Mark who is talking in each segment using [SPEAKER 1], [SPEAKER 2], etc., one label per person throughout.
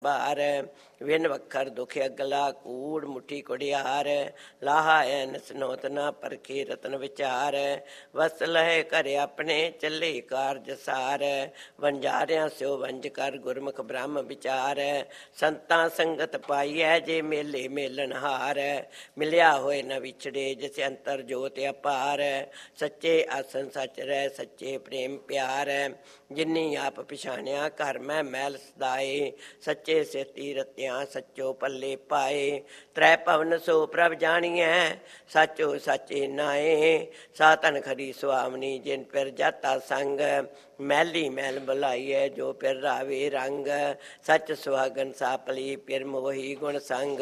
[SPEAKER 1] ਬਾਰ win ਵੱਖਰ ਦੁਖ ਅਗਲਾ ਕੂੜ ਮੁੱਠੀ ਕੁੜਿਆਰ ਲਾਹਾ ਐਨ ਸਨੋਤ ਨਾ ਪਰਖੇ ਰਤਨ ਵਿਚਾਰ ਵਸ ਲਹਿ ਘਰ ਆਪਣੇ ਚੱਲੇ ਕਾਰਜ ਸਾਰ ਵੰਜਾਰਿਆਂ ਸਿਓ ਵੰਜ ਕਰ ਗੁਰਮੁਖ ਬ੍ਰਹਮ ਵਿਚਾਰ ਸੰਤਾਂ ਸੰਗਤ ਪਾਈਐ ਜੇ ਮੇਲੇ ਮੇਲਨ ਹਾਰ ਮਿਲਿਆ ਹੋਏ ਨ ਵਿਛੜੇ ਜਿਸ ਅੰਤਰ ਜੋਤ ਅਪਾਰ ਸੱਚੇ ਆਸਨ ਸੱਚ ਰਹਿ ਸੱਚੇ ਪ੍ਰੇਮ ਪਿਆਰ ਜਿਨੀ ਆਪ ਪਛਾਣਿਆ ਘਰ ਮੈਂ ਮੈਲ ਸਦਾਏ ਸੱਚੇ ਸੇਤੀ ਰਤਿਆਂ ਸੱਚੋ ਪੱਲੇ ਪਾਏ ਤ੍ਰੈ ਭਵਨ ਸੋ ਪ੍ਰਭ ਜਾਣੀਐ ਸਾਚੋ ਸਾਚੇ ਨਾਏ ਸਾਤਨ ਖਰੀ ਸੁਆਮਣੀ ਜਿਨ ਪਿਰ ਜਾਤਾ ਸੰਗ ਮੈਲੀ ਮੈਲ ਬੁਲਾਈਐ ਜੋ ਪਿਰ ਰਾਵੇ ਰੰਗ ਸੱਚ ਸੁਹਾਗਨ ਸਾਪਲੀ ਪਿਰ ਮੋਹੀ ਗੁਣ ਸੰਗ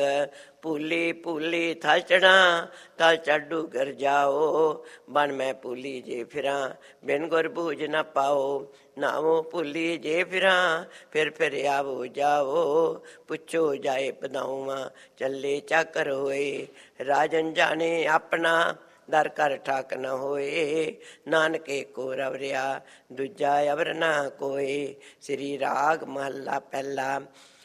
[SPEAKER 1] ਭੂਲੀ ਭੂਲੀ ਥਲ ਚੜਾਂ ਤਲ ਚੜੂ ਗਰ ਜਾਓ ਬਨ ਮੈਂ ਭੂਲੀ ਜੇ ਫਿਰਾਂ ਬਿਨ ਗੁਰ ਬੂਝ ਨਾ ਪਾਓ ਨਾਵੋ ਭੁੱਲੀ ਜੇ ਫਿਰਾਂ ਫਿਰ ਆਵੋ ਜਾਓ ਪੁੱਛੋ ਜਾਏ ਪਦਾਉਆਂ ਚੱਲੇ ਚਾਕਰ ਹੋਏ ਰਾਜਨ ਜਾਣੇ ਆਪਣਾ ਦਰ ਕਰ ਠਾਕ ਨ ਹੋਏ ਨਾਨਕੇ ਕੋ ਰਵਰਿਆ ਦੂਜਾ ਅਵਰ ਨਾ ਕੋਏ। ਸ੍ਰੀ ਰਾਗ ਮਹੱਲਾ ਪਹਿਲਾ।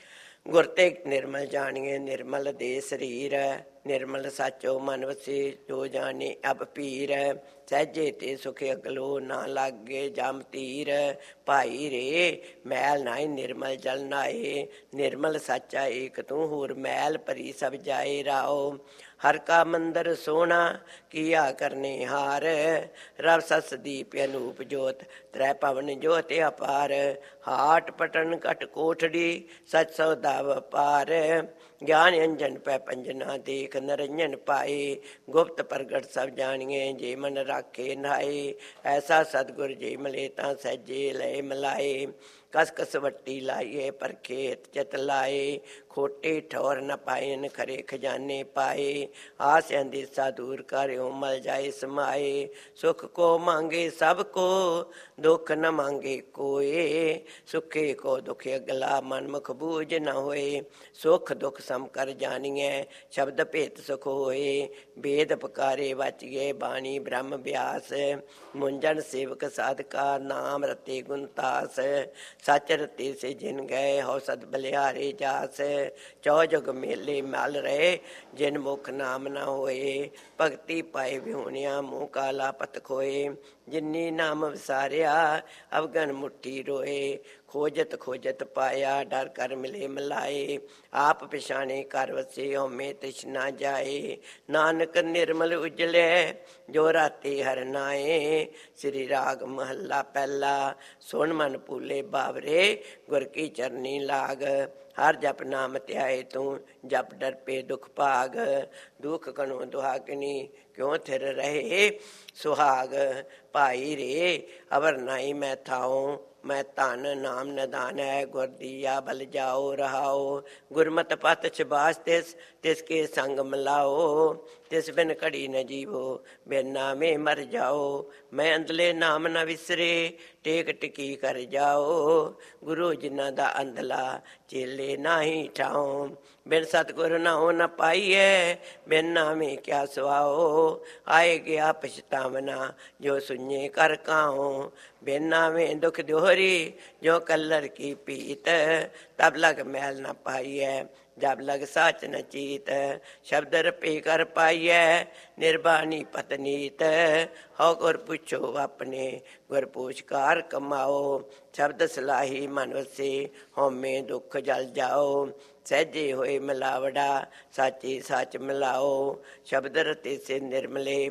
[SPEAKER 1] ਗੁਰ ਤੇ ਨਿਰਮਲ ਜਾਣੀਏ ਨਿਰਮਲ ਦੇ ਸਰੀਰ ਨਿਰਮਲ ਸਾਚੋ ਮਨ ਵਸੇ ਜੋ ਜਾਣੇ ਅਬ ਪੀਰ ਸਹਿਜੇ ਤੇ ਸੁਖ ਅਗਲੋ ਨਾ ਲਾਗੇ ਜਮ ਤੀਰ ਭਾਈ ਰੇ ਮੈਲ ਨਾਏ ਨਿਰਮਲ ਜਲ ਨਾਏ ਨਿਰਮਲ ਸਾਚਾ ਏਕ ਤੂੰ ਹੋਰ ਮੈਲ ਭਰੀ ਸਭ ਜਾਏ ਰਾਓ ਹਰ ਕਾ ਮੰਦਰ ਸੋਹਣਾ ਕੀਆ ਕਰਨੇ ਹਾਰ ਰਵ ਸਸ ਦੀਪ ਅਨੂਪ ਜੋਤ ਤ੍ਰੈ ਭਵਨ ਜੋਤ ਅਪਾਰ ਹਾਟ ਪਟਨ ਘਟ ਕੋਠੜੀ ਸਚ ਸੌਦਾ ਵਪਾਰ ਗਿਆਨ ਅੰਜਨ ਪੈ ਪੰਜਨਾ ਦੇਖ ਨਰੰਜਨ ਪਾਏ ਗੁਪਤ ਪ੍ਰਗਟ ਸਭ ਜਾਣੀਏ ਜੇ ਮਨ ਰਾਖੇ ਨਾਏ ਐਸਾ ਸਤਿਗੁਰ ਜੇ ਮਿਲੇ ਤਾਂ ਸਹਿਜੇ ਲਏ ਮਿਲਾਏ ਕਸ ਕਸ ਵੱਟੀ ਲਾਈਏ ਪਰ ਖੇਤ ਚਿਤ ਲਾਏ ਖੋਟੇ ਠੌਰ ਨ ਪਾਇਨ ਖਰੇ ਖਜ਼ਾਨੇ ਪਾਏ ਆਸ ਅੰਦੇਸਾ ਦੂਰ ਕਰਿਓ ਮਲ ਜਾਏ ਸਮਾਏ ਸੁਖ ਕੋ ਮੰਗੇ ਸਭ ਕੋ ਦੁੱਖ ਨ ਮੰਗੇ ਕੋਏ ਸੁਖੇ ਕੋ ਦੁਖ ਅਗਲਾ ਮਨ ਮੁਖ ਬੂਝ ਨ ਹੋਏ ਸੁਖ ਦੁਖ ਸਮ ਕਰ ਜਾਣੀਐ ਸ਼ਬਦ ਭੇਤ ਸੁਖ ਹੋਏ ਬੇਦ ਪਕਾਰੇ ਵਚੀਏ ਬਾਣੀ ਬ੍ਰਹਮ ਬਿਆਸ ਮੁੰਜਨ ਸੇਵਕ ਸਾਧਕਾ ਨਾਮ ਰਤੇ ਗੁਣਤਾਸ ਸਚ ਰਤੇ ਸੇ ਜਿਨ ਗਏ ਹੋ ਸਦ ਬਲਿਹਾਰੇ ਜਾਸ ਚੌ ਜੁਗ ਮੇਲੇ ਮਲ ਰਹੇ ਜਿਨ ਮੁਖ ਨਾਮ ਨਾ ਹੋਏ ਭਗਤੀ ਪਾਏ ਵਿਹੂਣਿਆ ਮੂੰਹ ਕਾਲਾ ਪਤ ਖੋਏ ਜਿਨੀ ਨਾਮ ਵਿਸਾਰਿਆ ਅਵਗਨ ਮੁੱਠੀ ਰੋਏ ਖੋਜਤ ਖੋਜਤ ਪਾਇਆ ਡਰ ਕਰ ਮਿਲੇ ਮਿਲਾਏ ਆਪ ਪਛਾਣੇ ਕਰ ਵਸੇ ਹਉਮੈ ਤਿਛ ਨਾ ਜਾਏ ਨਾਨਕ ਨਿਰਮਲ ਉਜਲੇ ਜੋ ਰਾਤੇ ਹਰ ਨਾਏ। ਸ੍ਰੀ ਰਾਗ ਮਹੱਲਾ ਪਹਿਲਾ। ਸੁਣ ਮਨ ਭੂਲੇ ਬਾਵਰੇ ਗੁਰ ਕੀ ਚਰਨੀ ਲਾਗ ਹਰ ਜਪ ਨਾਮ ਧਿਆਏ ਤੂੰ ਜਪ ਡਰ ਪੇ ਦੁਖ ਭਾਗ ਦੁਖ ਕਣੋ ਦੁਹਾਗਨੀ ਕਿਉਂ ਥਿਰ ਰਹੇ ਸੁਹਾਗ ਭਾਈ ਰੇ ਅਵਰ ਨਾਈ ਮੈਂ ਥਾਉ ਮੈਂ ਧਨ ਨਾਮ ਨਦਾਨ ਹੈ ਗੁਰ ਦੀਆ ਬਲ ਜਾਓ ਰਹਾਓ ਗੁਰਮਤਿ ਪਤ ਛਬਾਸ ਤਿਸ ਕੇ ਸੰਗ ਮਿਲਾਓ ਤਿਸ ਬਿਨ ਘੜੀ ਨ ਜੀਵੋ ਬਿਨ ਨਾਮੇ ਮਰ ਜਾਓ ਮੈਂ ਅੰਦਲੇ ਨਾਮ ਨ ਵਿਸਰੇ ਟੇਕ ਟਿਕੀ ਕਰ ਜਾਓ ਗੁਰੂ ਜਿਨ੍ਹਾਂ ਦਾ ਅੰਧਲਾ ਚੇਲੇ ਨਾਹੀ ਠਾਓ ਬਿਨ ਸਤਿਗੁਰ ਨਾਉ ਨ ਪਾਈਐ ਬਿਨ ਨਾਮੇ ਕਿਆ ਸੁਆਓ ਆਏ ਗਿਆ ਪਛਤਾਵਨਾ ਜੋ ਸੁਣੇ ਕਰ ਕਾਓ ਬਿਨ ਨਾਮੇ ਦੁਖ ਦੋਹਰੀ ਜੋ ਕਲਰ ਕੀ ਪੀਤ ਤਬ ਲਗ ਮੈਲ ਨ ਪਾਈਐ ਜਬ ਲਗ ਸਾਚ ਨ ਚੀਤ ਸ਼ਬਦ ਰਪੇ ਕਰ ਪਾਈਐ ਨਿਰਬਾਣੀ ਪਤਨੀਤ ਹੋ ਗੁਰ ਪੁੱਛੋ ਆਪਣੇ ਗੁਰ ਪੂਛਕਾਰ ਕਮਾਓ ਸ਼ਬਦ ਸਲਾਹੀ ਮਨ ਵਸੇ ਹਉਮੈ ਦੁੱਖ ਜਲ ਜਾਓ ਸਹਿਜੇ ਹੋਏ ਮਿਲਾਵੜਾ ਸਾਚੀ ਸੱਚ ਮਿਲਾਓ ਸ਼ਬਦ ਰਤੇ ਸੇ ਨਿਰਮਲੇ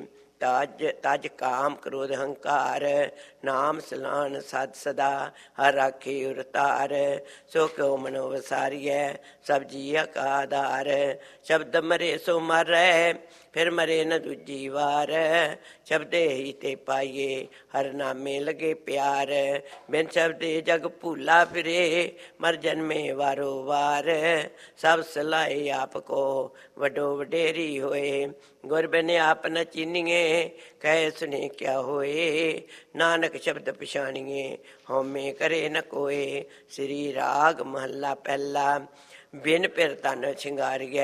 [SPEAKER 1] ਤਜ ਕਾਮ ਕ੍ਰੋਧ ਹੰਕਾਰ ਨਾਮ ਸਲਾਨ ਸਦ ਸਦਾ ਹਰ ਰਾਖੇ ਉਰਤਾਰ ਸੋ ਕਿਉ ਮਨੋ ਵਸਾਰੀਐ ਸਭ ਜੀਆ ਕਾ ਆਧਾਰ ਸ਼ਬਦ ਮਰੇ ਸੋ ਮਰੈ ਫਿਰ ਮਰੇ ਨ ਦੂਜੀ ਵਾਰ ਸ਼ਬਦੇ ਹੀ ਤੇ ਪਾਈਏ ਹਰ ਨਾਮੇ ਲਗੇ ਪਿਆਰ ਬਿਨ ਸ਼ਬਦੇ ਜਗ ਭੂਲਾ ਫਿਰੇ ਮਰ ਜਨਮੇ ਵਾਰੋ ਵਾਰ ਸਭ ਸਲਾਏ ਆਪ ਕੋ ਵਡੋ ਵਡੇਰੀ ਹੋਏ ਗੁਰ ਬਿਨ ਆਪ ਨ ਚੀਨੀਏ ਕਹਿ ਸੁਨੇ ਕਿਆ ਹੋਏ ਨਾਨਕ ਸ਼ਬਦ ਪਛਾਣੀਏ ਹਉਮੈ ਕਰੇ ਨ ਕੋਏ। ਸ੍ਰੀ ਰਾਗ ਮਹੱਲਾ ਪਹਿਲਾ। ਬਿਨ ਪਿਰ ਤਨ ਸ਼ਿੰਗਾਰੀਐ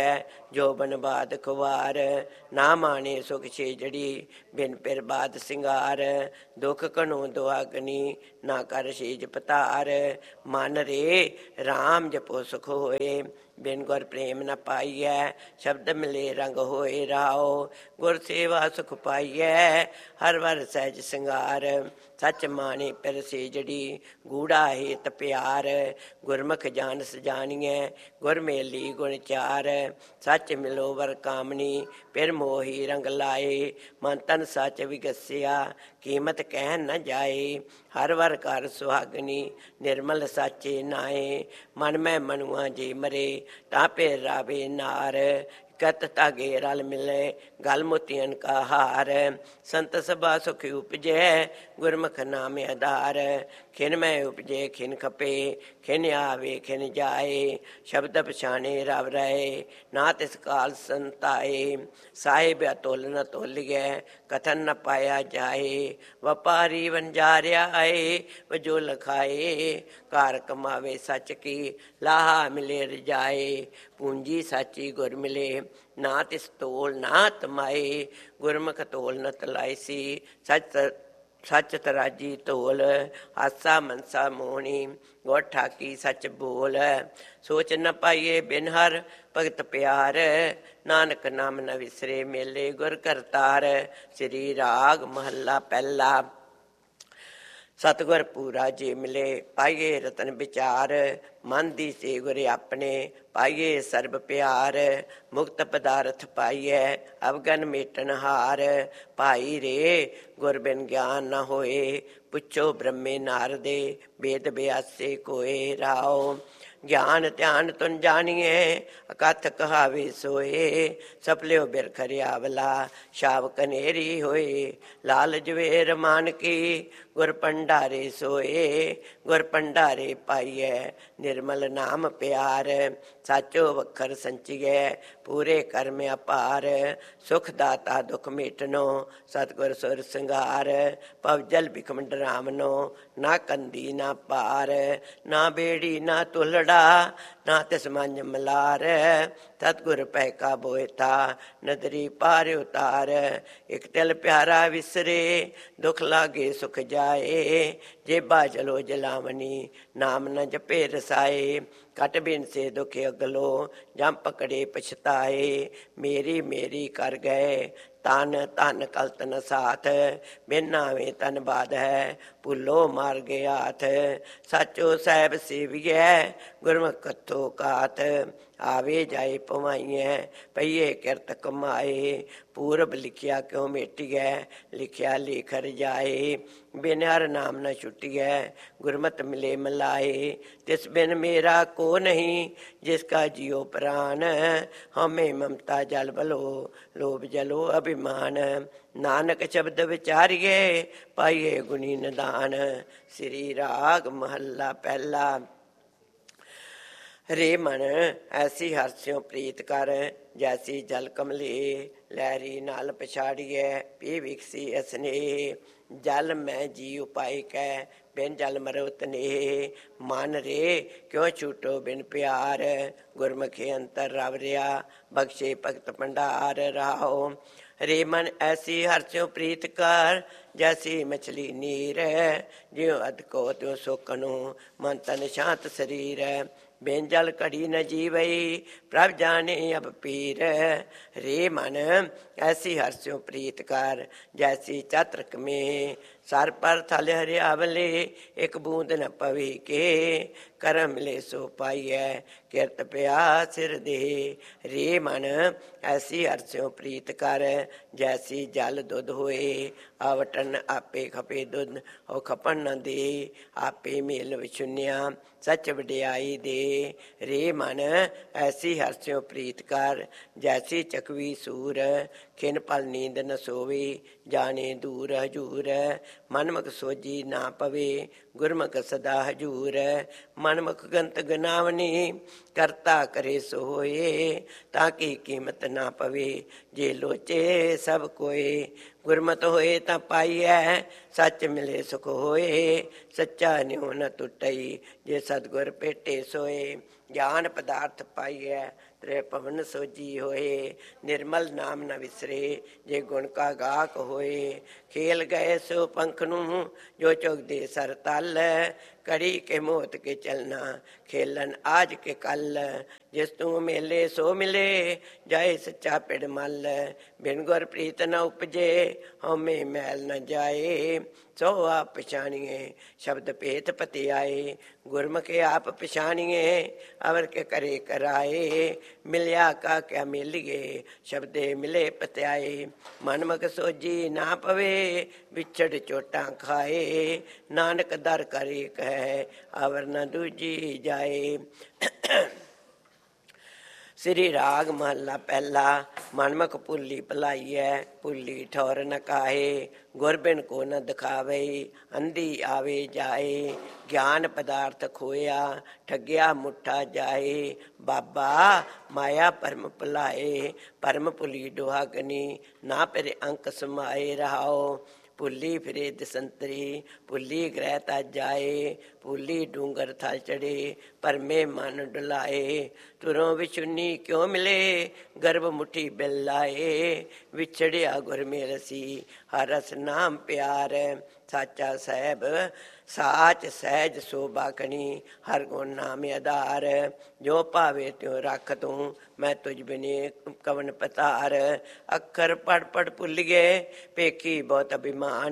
[SPEAKER 1] ਜੋਬਨ ਬਾਦ ਖੁਵਾਰ। ਨਾ ਮਾਣੇ ਸੁਖ ਛੇਜੜੀ ਬਿਨ ਪਿਰ ਬਾਦ ਸਿੰਗਾਰ। ਦੁਖ ਕਣੋ ਦੁਆਗਨੀ ਨਾ ਕਰ ਸ਼ੀਜ ਪਤਾਰ। ਮਨ ਰੇ ਰਾਮ ਜਪੋ ਸੁਖ ਹੋਏ ਬਿਨ ਗੁਰ ਪ੍ਰੇਮ ਨ ਪਾਈਐ। ਸ਼ਬਦ ਮਿਲੇ ਰੰਗ ਹੋਏ ਰਾਓ ਗੁਰ ਸੇਵਾ ਸੁਖ ਪਾਈਐ। ਹਰ ਵਰ ਸਹਿਜ ਸਿੰਗਾਰ ਸੱਚ ਮਾਣੇ ਪਿਰ ਸੇਜੜੀ ਗੂੜਾ ਹੇਤ ਪਿਆਰ। ਗੁਰਮੁਖ ਜਾਣਸ ਜਾਣੀਐ ਗੁਰ ਮੇਲੀ ਗੁਣ ਚਾਰ। ਸੱਚ ਮਿਲੋ ਵਰ ਕਾਮਣੀ ਪਿਰ ਮੋਹੀ ਰੰਗ ਲਾਏ। ਮਨ ਤਨ ਸੱਚ ਵਿਗਸਿਆ ਕੀਮਤ ਕਹਿ ਨ ਜਾਏ। ਹਰ ਵਰ ਘਰ ਸੁਹਾਗਣੀ ਨਿਰਮਲ ਸਾਚੇ ਨਾਏ। ਮਨ ਮੈਂ ਮਨੁਆ ਜੇ ਮਰੇ ਤਾਂ ਪਿਰ ਰਾਵੇ ਨਾਰ। ਕਤ ਧਾਗੇ ਰਲ ਮਿਲੇ ਗਲ ਮੋਤੀਆਂ ਕਾ ਹਾਰ। ਸੰਤ ਸਭਾ ਸੁਖ ਉਪਜੈ ਗੁਰਮੁਖ ਨਾਮ ਆਧਾਰ। ਖਿਨ ਮੈਂ ਉਪਜੇ ਖਿਨ ਖਪੇ ਖਿਨ ਆਵੇ ਖਿਨ ਜਾਏ। ਸ਼ਬਦ ਪਛਾਣੇ ਰਵ ਰਹੇ ਨਾ ਤਿਸ ਕਾਲ ਸੰਤਾਏ। ਸਾਹਿਬ ਅਤੁਲ ਨ ਤੋਲੀਐ ਕਥਨ ਨ ਪਾਇਆ ਜਾਏ। ਵਪਾਰੀ ਵਣਜਾਰਿਆ ਆਏ ਵਜੋ ਲਖਾਏ। ਘਰ ਕਮਾਵੇ ਸੱਚ ਕੀ ਲਾਹਾ ਮਿਲੇ ਰਜਾਏ। ਪੂੰਜੀ ਸਾਚੀ ਗੁਰ ਮਿਲੇ ਨਾ ਤਿਸ ਤੋਲ ਨਾ ਤਮਾਏ। ਗੁਰਮੁਖ ਤੋਲ ਨ ਤਲਾਈ ਸੀ ਸੱਚ ਤਰਾਜੀ ਤੋਲ। ਹਾਸਾ ਮਨਸਾ ਮੋਹਣੀ ਗੁਰ ਠਾਕੀ ਸੱਚ ਬੋਲ। ਸੋਚ ਨ ਪਾਈਏ ਬਿਨ ਹਰ ਭਗਤ ਪਿਆਰ। ਨਾਨਕ ਨਾਮ ਨ ਵਿਸਰੇ ਮੇਲੇ ਗੁਰ ਕਰਤਾਰ। ਸ੍ਰੀ ਰਾਗ ਮਹੱਲਾ ਪਹਿਲਾ। ਸਤਿਗੁਰ ਪੂਰਾ ਜੇ ਮਿਲੇ ਪਾਈਏ ਰਤਨ ਵਿਚਾਰ। ਮਨ ਦੀ ਸੇ ਗੁਰ ਆਪਣੇ ਪਾਈਏ ਸਰਬ ਪਿਆਰ। ਮੁਕਤ ਪਦਾਰਥ ਪਾਈਐ ਅਵਗਨ ਮੇਟਨ ਹਾਰ। ਭਾਈ ਰੇ ਗੁਰ ਬਿਨ ਗਿਆਨ ਨਾ ਹੋਏ ਪੁੱਛੋ ਬ੍ਰਹਮੇ ਨਾਰਦੇ। ਵੇਦ ਬਿਆਸੇ ਕੋਏ ਰਾਓ। ਗਿਆਨ ਧਿਆਨ ਤੁਨ ਜਾਣੀਏ ਅਕਥ ਕਹਾਵੇ ਸੋਏ। ਸਪਲਿਓ ਬਿਰਖ ਰਿਆਵਲਾ ਸ਼ਾਵ ਕਨੇਰੀ ਹੋਏ। ਲਾਲ ਜਵੇਰ ਮਾਨ ਕੀ ਗੁਰ ਭੰਡਾਰੇ ਸੋਏ। ਗੁਰ ਭੰਡਾਰੇ ਪਾਈਐ ਨਿਰਮਲ ਨਾਮ ਪਿਆਰ। ਸਾਚੋ ਵਖਰ ਸੰਚੀਐ ਪੂਰੇ ਕਰਮ ਅਪਾਰ। ਸੁਖ ਦਾਤਾ ਦੁਖ ਮੇਟਨੋ ਸਤਿਗੁਰ ਸੁਰ ਸਿੰਗਾਰ। ਪਵਜਲ ਬਿਖਮ ਡਰਾਮਨੋ ਨਾ ਕੰਦੀ ਨਾ ਪਾਰ। ਨਾ ਬੇੜੀ ਨਾ ਤੁਲੜਾ ਨਾ ਤਿਸ ਮੰਝ ਮਲਾਰ। ਸਤਿਗੁਰ ਪੈ ਕਾ ਬੋਇਤਾ ਨਦਰੀ ਪਾਰ ਉਤਾਰ। ਇਕ ਤਿਲ ਪਿਆਰਾ ਵਿਸਰੇ ਦੁਖ ਲਾਗੇ ਸੁਖ ਜਾਏ। ਜੇਬਾ ਚਲੋ ਜਲਾਵਨੀ ਨਾਮ ਨ ਜਪੇ ਰਸਾਏ। ਕਟ ਬਿਨ ਸੇ ਦੁਖ ਅਗਲੋ ਜਮ ਪਕੜੇ ਪਛਤਾਏ। ਮੇਰੀ ਮੇਰੀ ਕਰ ਗਏ ਤਨ ਧਨ ਕਲਤ ਨ ਸਾਥ। ਬਿਨ ਨਾਵੇਂ ਤਨ ਬਾਧ ਹੈ ਭੁੱਲੋ ਮਾਰ ਗਿਆ ਹੱਥ। ਸਾਚੋ ਸਾਹਿਬ ਸੇਵੀਐ ਗੁਰਮੁਖ ਕਥੋ ਕਾਤ। ਆਵੇ ਜਾਏ ਪਵਾਈਐ ਪਈਏ ਕਿਰਤ ਕਮਾਏ। ਪੂਰਬ ਲਿਖਿਆ ਕਿਉ ਮੇਟੀਐ ਲਿਖਿਆ ਲੇਖ ਰਜਾਏ। ਬਿਨ ਹਰ ਨਾਮ ਨ ਛੁਟੀਐ ਗੁਰਮਤਿ ਮਿਲੇ ਮਲਾਏ। ਤਿਸ ਬਿਨ ਮੇਰਾ ਕੋ ਨਹੀਂ ਜਿਸ ਕਾ ਜਿਉ ਪ੍ਰਾਨ। ਹਉਮੈ ਮਮਤਾ ਜਲ ਬਲੋ ਲੋਭ ਜਲੋ ਅਭਿਮਾਨ। ਨਾਨਕ ਸ਼ਬਦ ਵਿਚਾਰੀਏ ਪਾਈਏ ਗੁਣੀ ਨਿਦਾਨ। ਸ੍ਰੀ ਰਾਗ ਮਹੱਲਾ ਪਹਿਲਾ। ਰੇ ਮਨ ਐਸੀ ਹਰਸਿਓ ਪ੍ਰੀਤ ਕਰ ਜੈਸੀ ਜਲ ਕਮਲੇ। ਲਹਿਰੀ ਨਾਲ ਪਛਾੜੀਐ ਪੀ ਵਿਕਸੀ ਅਸਨੇ। ਜਲ ਮੈਂ ਜੀ ਉਪਾਇ ਕੈ ਬਿਨ ਜਲ ਮਰੋ ਤਨੇ। ਮਨ ਰੇ ਕਿਉ ਛੂਟੋ ਬਿਨ ਪਿਆਰ। ਗੁਰਮੁਖੀ ਅੰਤਰ ਰਵ ਰਿਆ ਬਖਸ਼ੇ ਭਗਤ ਭੰਡਾਰ ਰਾਓ। ਰੇ ਮਨ ਐਸੀ ਹਰਸਿਓ ਪ੍ਰੀਤ ਕਰ ਜੈਸੀ ਮਛਲੀ ਨੀਰ। ਜਿਉ ਅਧ ਕੋ ਤਿਉ ਸੋਕਨੋ ਮਨ ਤਨ ਸ਼ਾਂਤ ਸਰੀਰ। ਬਿਨ ਜਲ ਘੜੀ ਨ ਜੀਵਈ ਪ੍ਰਭ ਜਾਣੇ ਅਬ ਪੀਰ। ਰੇ ਮਨ ਐਸੀ ਹਰਸਿਓ ਪ੍ਰੀਤ ਕਰ ਜੈਸੀ ਚਾਤ੍ਰਿਕ ਮੇ। ਸਰ ਪਰ ਥਲ ਹਰਿਆਵਲੇ ਇਕ ਬੂੰਦ ਨ ਪਵੇ ਕੇ। ਕਰਮ ਮਿਲੇ ਸੋ ਪਾਈਐ ਕਿਰਤ ਪਿਆ ਸਿਰ ਦੇ। ਰੇ ਮਨ ਐਸੀ ਹਰਸਿਓ ਪ੍ਰੀਤ ਕਰ ਜੈਸੀ ਜਲ ਦੁੱਧ ਹੋਏ। ਆਵਟਨ ਆਪੇ ਖਪੇ ਦੁੱਧ ਉਹ ਖਪਣ ਨ ਦੇ। ਆਪੇ ਮੇਲ ਵਿਛੁੰਨਿਆ ਸੱਚ ਵਡਿਆਈ ਦੇ। ਰੇ ਮਨ ਐਸੀ ਹਰਸਿਓ ਪ੍ਰੀਤ ਕਰ ਜੈਸੀ ਚਕਵੀ ਸੂਰ। ਖਿਨ ਪਲ ਨੀਂਦ ਨ ਸੋਵੇ ਜਾਣੇ ਦੂਰ ਹਜੂਰ। ਮਨਮੁਖ ਸੋਜੀ ਨਾ ਪਵੇ ਗੁਰਮੁਖ ਸਦਾ ਹਜੂਰ। ਮਨਮੁਖ ਗੰਤ ਗਨਾਵਨੀ ਕਰਤਾ ਕਰੇ ਸੋ ਹੋਏ। ਤਾਂ ਕੀ ਕੀਮਤ ਨਾ ਪਵੇ ਜੇ ਲੋਚੇ ਸਭ ਕੋਏ। ਗੁਰਮਤਿ ਹੋਏ ਤਾਂ ਪਾਈਐ ਸੱਚ ਮਿਲੇ ਸੁਖ ਹੋਏ। ਸੱਚਾ ਨਿਉ ਨ ਟੁੱਟਈ ਜੇ ਸਤਿਗੁਰ ਭੇਟੇ ਸੋਏ। ਗਿਆਨ ਪਦਾਰਥ ਪਾਈਐ ਤ੍ਰੇ ਪਵਨ ਸੋਜੀ ਹੋਏ। ਨਿਰਮਲ ਨਾਮ ਨ ਵਿਸਰੇ ਜੇ ਗੁਣ ਕਾ ਗਾਹਕ ਹੋਏ। ਖੇਲ ਗਏ ਸੋ ਪੰਖ ਨੂੰ ਜੋ ਚੁਗਦੇ ਸਰ ਤਲ। ਕੜੀ ਕੇ ਮੋਤ ਕੇ ਚਲਣਾ ਖੇਲਣ ਆਜ ਕੇ ਕੱਲ। ਜਿਸ ਤੂੰ ਮੇਲੇ ਸੋ ਮਿਲੇ ਜਾਏ ਸੱਚਾ ਪਿੜ ਮਲ। ਬਿਨ ਗੁਰ ਪ੍ਰੀਤ ਨ ਉਪਜੇ ਹਉਮੈ ਮੈਲ ਨ ਜਾਏ। ਸੋ ਆਪ ਪਛਾਣੀਏ ਸ਼ਬਦ ਭੇਤ ਪਤੀ ਆਏ। ਗੁਰਮੁਖੇ ਆਪ ਪਛਾਣੀਏ ਅਵਰ ਕੇ ਕਰੇ ਕਰਾਏ। ਮਿਲਿਆ ਕਾ ਕਿਆ ਮਿਲੀਏ ਸ਼ਬਦੇ ਮਿਲੇ ਪਤਿਆਏ। ਮਨਮੁਖ ਸੋਜੀ ਨਾ ਪਵੇ ਵਿਛੜ ਚੋਟਾਂ ਖਾਏ। ਨਾਨਕ ਦਰ ਕਰੇ ਕਹਿ ਅਵਰ ਨ ਦੂਜੀ ਜਾਏ। ਸ੍ਰੀ ਰਾਗ ਮਹੱਲਾ ਪਹਿਲਾ। ਮਨਮੁਖ ਭੁੱਲੀ ਭੁਲਾਈਐ ਭੁੱਲੀ ਠੌਰ ਨ ਕਾਹੇ। ਗੁਰ ਬਿਨ ਕੋ ਨ ਦਿਖਾਵੇ ਅੰਧੀ ਆਵੇ ਜਾਏ। ਗਿਆਨ ਪਦਾਰਥ ਖੋਇਆ ਠੱਗਿਆ ਮੁੱਠਾ ਜਾਏ। ਬਾਬਾ ਮਾਇਆ ਭਰਮ ਭੁਲਾਏ ਭਰਮ ਭੁਲੀ ਦੁਹਾਗਨੀ। ਨਾ ਪਰੇ ਅੰਕ ਸਮਾਏ ਰਹਾਓ। ਭੁੱਲੀ ਫਿਰੇ ਦਸੰਤਰੀ ਭੁੱਲੀ ਗ੍ਰਹਿ ਤਾ ਜਾਏ। ਭੁੱਲੀ ਡੂੰਗਰ ਥਲ ਚੜੇ ਭਰਮੇ ਮਨ ਡੁਲਾਏ। ਤੁਰੋਂ ਵਿਛੁੰਨੀ ਕਿਉ ਮਿਲੇ ਗਰਭ ਮੁੱਠੀ ਬਿਲ ਲਾਏ। ਵਿਛੜਿਆ ਗੁਰ ਮੇਰਸੀ ਹਰ ਰਸ ਨਾਮ ਪਿਆਰ। ਸਾਚਾ ਸਾਹਿਬ ਸਾਚ ਸਹਿਜ ਸੋਭਾ ਕਣੀ ਹਰ ਗੁਣ ਨਾਮ ਆਧਾਰ। ਜੋ ਭਾਵੇ ਤਿਉ ਰੱਖ ਤੂੰ ਮੈਂ ਤੁਝ ਬਿਨੇ ਕਵਨ ਪਤਾਰ। ਅੱਖਰ ਪੜ ਪੜ ਭੁੱਲ ਗਏ ਪੇਖੀ ਬਹੁਤ ਅਭਿਮਾਨ।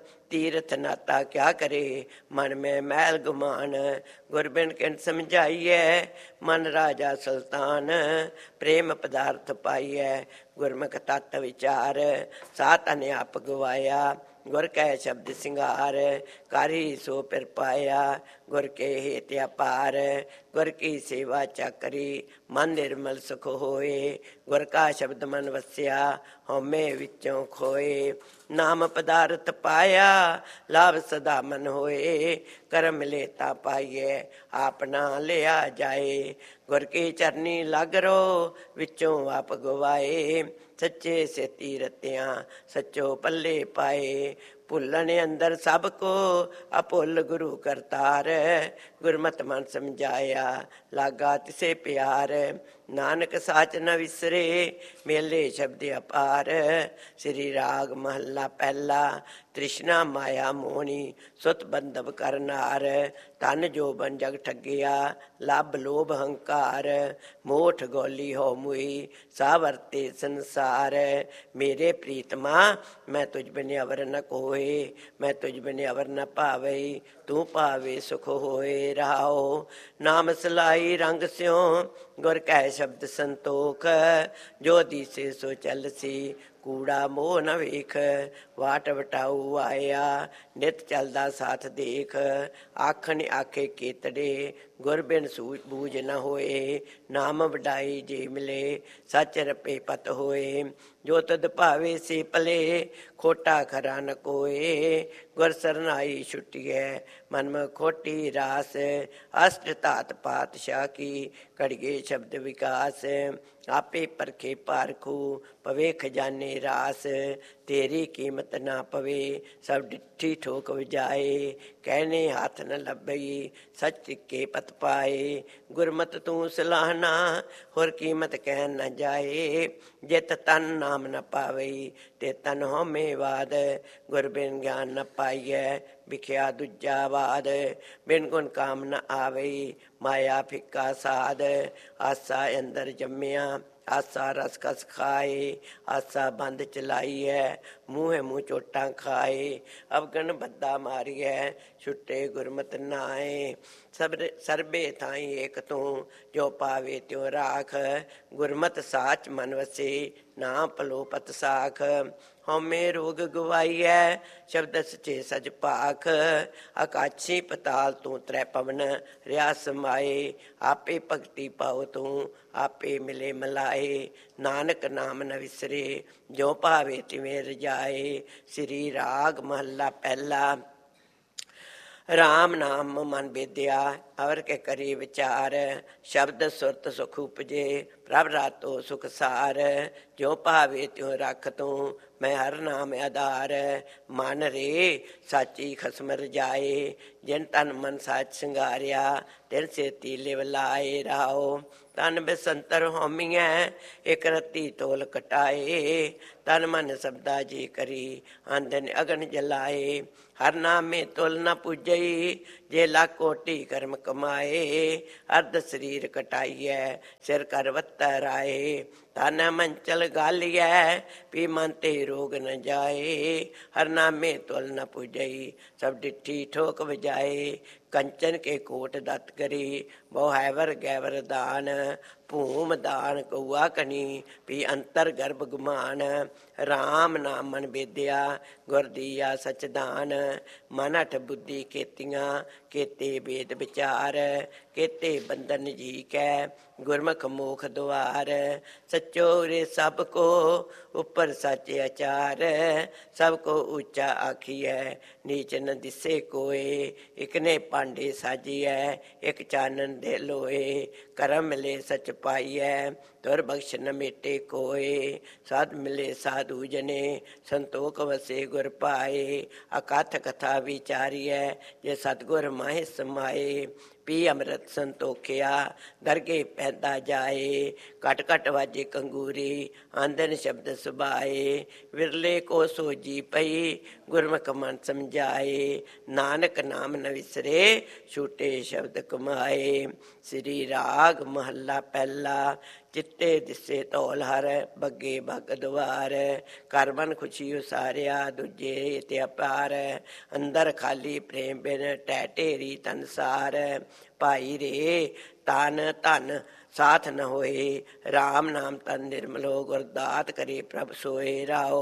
[SPEAKER 1] ਤੀਰਥ ਨਾਤਾ ਕਿਆ ਕਰੇ ਮਨ ਮੈਂ ਮੈਲ ਗੁਮਾਨ। ਗੁਰਬਿਨ ਕਿਨ ਸਮਝਾਈਐ ਮਨ ਰਾਜਾ ਸੁਲਤਾਨ। ਪ੍ਰੇਮ ਪਦਾਰਥ ਪਾਈਐ ਗੁਰਮੁਖ ਤਤ ਵਿਚਾਰ। ਸਾ ਤਨ ਆਪ ਗਵਾਇਆ ਗੁਰ ਕੈ ਸ਼ਬਦ ਸਿੰਗਾਰ। ਕਾਰੀ ਸੋ ਪਿਰ ਪਾਇਆ ਗੁਰ ਕੇ ਹੇਤ ਅਪਾਰ। ਗੁਰ ਕੀ ਸੇਵਾ ਚਾਕਰੀ ਮਨ ਨਿਰਮਲ ਸੁਖ ਹੋਏ। ਗੁਰ ਕਾ ਸ਼ਬਦ ਮਨ ਵਸਿਆ ਹਉਮੈ ਵਿੱਚੋਂ ਖੋਏ। ਨਾਮ ਪਦਾਰਥ ਪਾਇਆ ਲਾਭ ਸਦਾ ਮਨ ਹੋਏ। ਕਰਮ ਮਿਲੇ ਤਾ ਪਾਈਐ ਆਪਣਾ ਲਿਆ ਜਾਏ। ਗੁਰ ਕੀ ਚਰਨੀ ਲੱਗ ਰੋ ਵਿੱਚੋਂ ਆਪ ਗਵਾਏ। ਸੱਚੇ ਸੇਤੀ ਰਤਿਆਂ ਸੱਚੋ ਪੱਲੇ ਪਾਏ। ਭੁੱਲਣ ਅੰਦਰ ਸਭ ਕੋ ਅਭੁੱਲ ਗੁਰੂ ਕਰਤਾਰ। ਗੁਰਮਤਿ ਮਨ ਸਮਝਾਇਆ ਲਾਗਾ ਤਿਸੇ ਪਿਆਰ। ਨਾਨਕ ਸਾਚ ਨ ਵਿਸਰੇ ਮੇਲੇ ਸ਼ਬਦ ਅਪਾਰ। ਸ੍ਰੀ ਰਾਗ ਮਹੱਲਾ ਪਹਿਲਾ। ਤ੍ਰਿਸ਼ਨਾ ਮਾਇਆ ਮੋਹਣੀ ਸੁਤ ਬੰਧਵ ਕਰਨਾਰ। ਧਨ ਜੋਬਨ ਜਗ ਠੱਗਿਆ ਲੱਭ ਲੋਭ ਹੰਕਾਰ। ਮੋਠ ਗੋਲੀ ਹੋ ਮੁਈ ਸਾ ਵਰਤੇ ਸੰਸਾਰ। ਮੇਰੇ ਪ੍ਰੀਤਮਾ ਮੈਂ ਤੁਝ ਬਿਨ ਅਵਰ ਨ ਕੋਏ। ਮੈਂ ਤੁਝ ਬਿਨ ਅਵਰ ਨ ਭਾਵਈ ਤੂੰ ਭਾਵੇ ਸੁਖ ਹੋਏ ਰਹਾਓ। ਨਾਮ ਸਲਾਈ ਰੰਗ ਸਿਉ ਗੁਰ ਕੈ ਸ਼ਬਦ ਸੰਤੋਖ। ਜੋ ਦੀਸੇ ਸੋ ਚਲਸੀ ਕੂੜਾ ਮੋਹ ਨ ਵੇਖ। ਵਾਟ ਵਟਾਊ ਆਇਆ ਨਿਤ ਚਲਦਾ ਸਾਥ ਦੇਖ। ਆਖਣ ਆਖੇ ਕੇਤੜੇ ਗੁਰ ਬਿਨ ਸੂਝ ਬੂਝ ਨ ਹੋਏ। ਨਾਮ ਵਡਾਈ ਜੇ ਮਿਲੇ ਸੱਚ ਰਪੇ ਪਤ ਹੋਏ। ਜੋ ਤਦ ਭਾਵੇ ਸੇ ਭਲੇ ਖੋਟਾ ਖਰਾ ਨ ਕੋਏ। ਗੁਰ ਸਰਨਾਈ ਛੁਟੀਐ ਮਨ ਮ ਖੋਟੀ ਰਾਸ। ਅਸ਼ਟ ਧਾਤ ਪਾਤਸ਼ਾਹ ਕੀ ਕੜੀਏ ਸ਼ਬਦ ਵਿਕਾਸ। ਆਪੇ ਪਰਖੇ ਪਾਰਖੂ ਪਵੇ ਖਜ਼ਾਨੇ ਰਾਸ। ਤੇਰੀ ਕੀਮਤ ਨਾ ਪਵੇ ਸਭ ਡਿੱਠੀ ਠੋਕ ਵਜਾਏ। ਕਹਿਣੇ ਹੱਥ ਨ ਲੱਭਈ ਸੱਚ ਕੇ ਪਤ ਪਾਏ। ਗੁਰਮਤ ਤੂੰ ਸਲਾਹਨਾ ਹੋਰ ਕੀਮਤ ਕਹਿ ਨ ਜਾਏ। ਜਿਤ ਤਨ ਨਾਮ ਨ ਪਾਵਈ ਤੇ ਤਨ ਹਉਮੈ ਵਾਦ। ਗੁਰ ਬਿਨ ਗਿਆਨ ਨ ਪਾਈਐ ਵਿਖਿਆ ਦੂਜਾ ਬਾਦ। ਬਿਨ ਗੁਣ ਕਾਮ ਨ ਆਵਈ ਮਾਇਆ ਫਿੱਕਾ ਸਾਧ। ਆਸਾ ਅੰਦਰ ਜੰਮਿਆ ਆਸਾ ਰਸ ਕਸ ਖਾਏ। ਆਸਾ ਬੰਦ ਚਲਾਈਐ ਮੂੰਹੇ ਮੂੰਹ ਚੋਟਾਂ ਖਾਏ। ਅਵਗਣ ਬੱਦਾ ਮਾਰੀਐ ਛੁੱਟੇ ਗੁਰਮਤਿ ਨਾਏ। ਸਰਬੇ ਥਾਈ ਏਕ ਤੂੰ ਜੋ ਪਾਵੇ ਤਿਉ ਰਾਖ। ਗੁਰਮਤਿ ਸਾਚ ਮਨ ਵਸੇ ਨਾ ਪਲੋ ਪਤ ਸਾਖ। ਹਉਮੈ ਰੋਗ ਗਵਾਈਐ ਸ਼ਬਦ ਸਚੇ ਸਜ ਭਾਖ। ਆਕਾਸ਼ੀ ਪਤਾਲ ਤੂੰ ਤ੍ਰੈ ਪਵਨ ਰਿਆ ਸਮਾਏ। ਆਪੇ ਭਗਤੀ ਪਾਓ ਤੂੰ ਆਪੇ ਮਿਲੇ ਮਲਾਏ। ਨਾਨਕ ਨਾਮ ਨ ਵਿਸਰੇ ਜੋ ਭਾਵੇ ਤਿਵੇਂ ਰਜਾਏ। ਸ੍ਰੀ ਰਾਗ ਮਹੱਲਾ ਪਹਿਲਾ। राम नाम मन बेद्या अवर के करी विचार शब्द सुरत सुख उपजे प्रभ रातो सुख सार जो भावे त्यों रख तू मैं हर नाम आधार मन रे साची खसम रजाए जिन तन मन साच सिंगारिया तिन से तीले लाए राओ तन बसंतर होमिया एक रत्ती तोल कटाए तन मन शब्दा जी करी आंदन अगन जलाए हर नाम में तुल न पूजई जे लाख कोटि कर्म कमाए अर्ध शरीर कटाइए सिर कर वत्तर आए तन मंचल गालिए पी मन ते रोग न जाए हर नाम में तुल न पूजई सब डिठी ठोक बजाए कंचन के कोट दत्त करी बहु हैवर गैवर दान भूम दान कौआ कनी पी अंतर गर्भ गुमान राम नाम मन बेद्या गुर दिया सचदान मन अठ बुद्धि केतियां केते वेद विचार केते बंधन जी कै गुरमुख मोख द्वार सचो रे सब को ऊपर सच आचार सब को ऊंचा आखिए नीच न दिसे कोय इकने पांडे साजिए एक चानन दे लोए करम मिले सच पाइए तुर बख्श न मेटे कोय साध मिले साधु जने संतोख वसे गुर पाए अकाथ कथा विचारिए जे सतगुर माहे समाए पी अमृत संतोखिया दरगे पैदा जाए कट कट वाजे कंगूरी आंदन शब्द सुबाए विरले को सोजी पई गुरमुख मन समझाए नानक नाम न विसरे छूटे शब्द कमाए श्री राग महला पहला चित्ते दिसे तौल हर बगे भग द्वार कर मन खुशी उसारिया दूजे ते अपार अंदर खाली प्रेम बिन टै ढेरी तनसार भाई रे तन धन साथ न होए राम नाम तन निर्मलो गुरदात करे प्रभ सोए राओ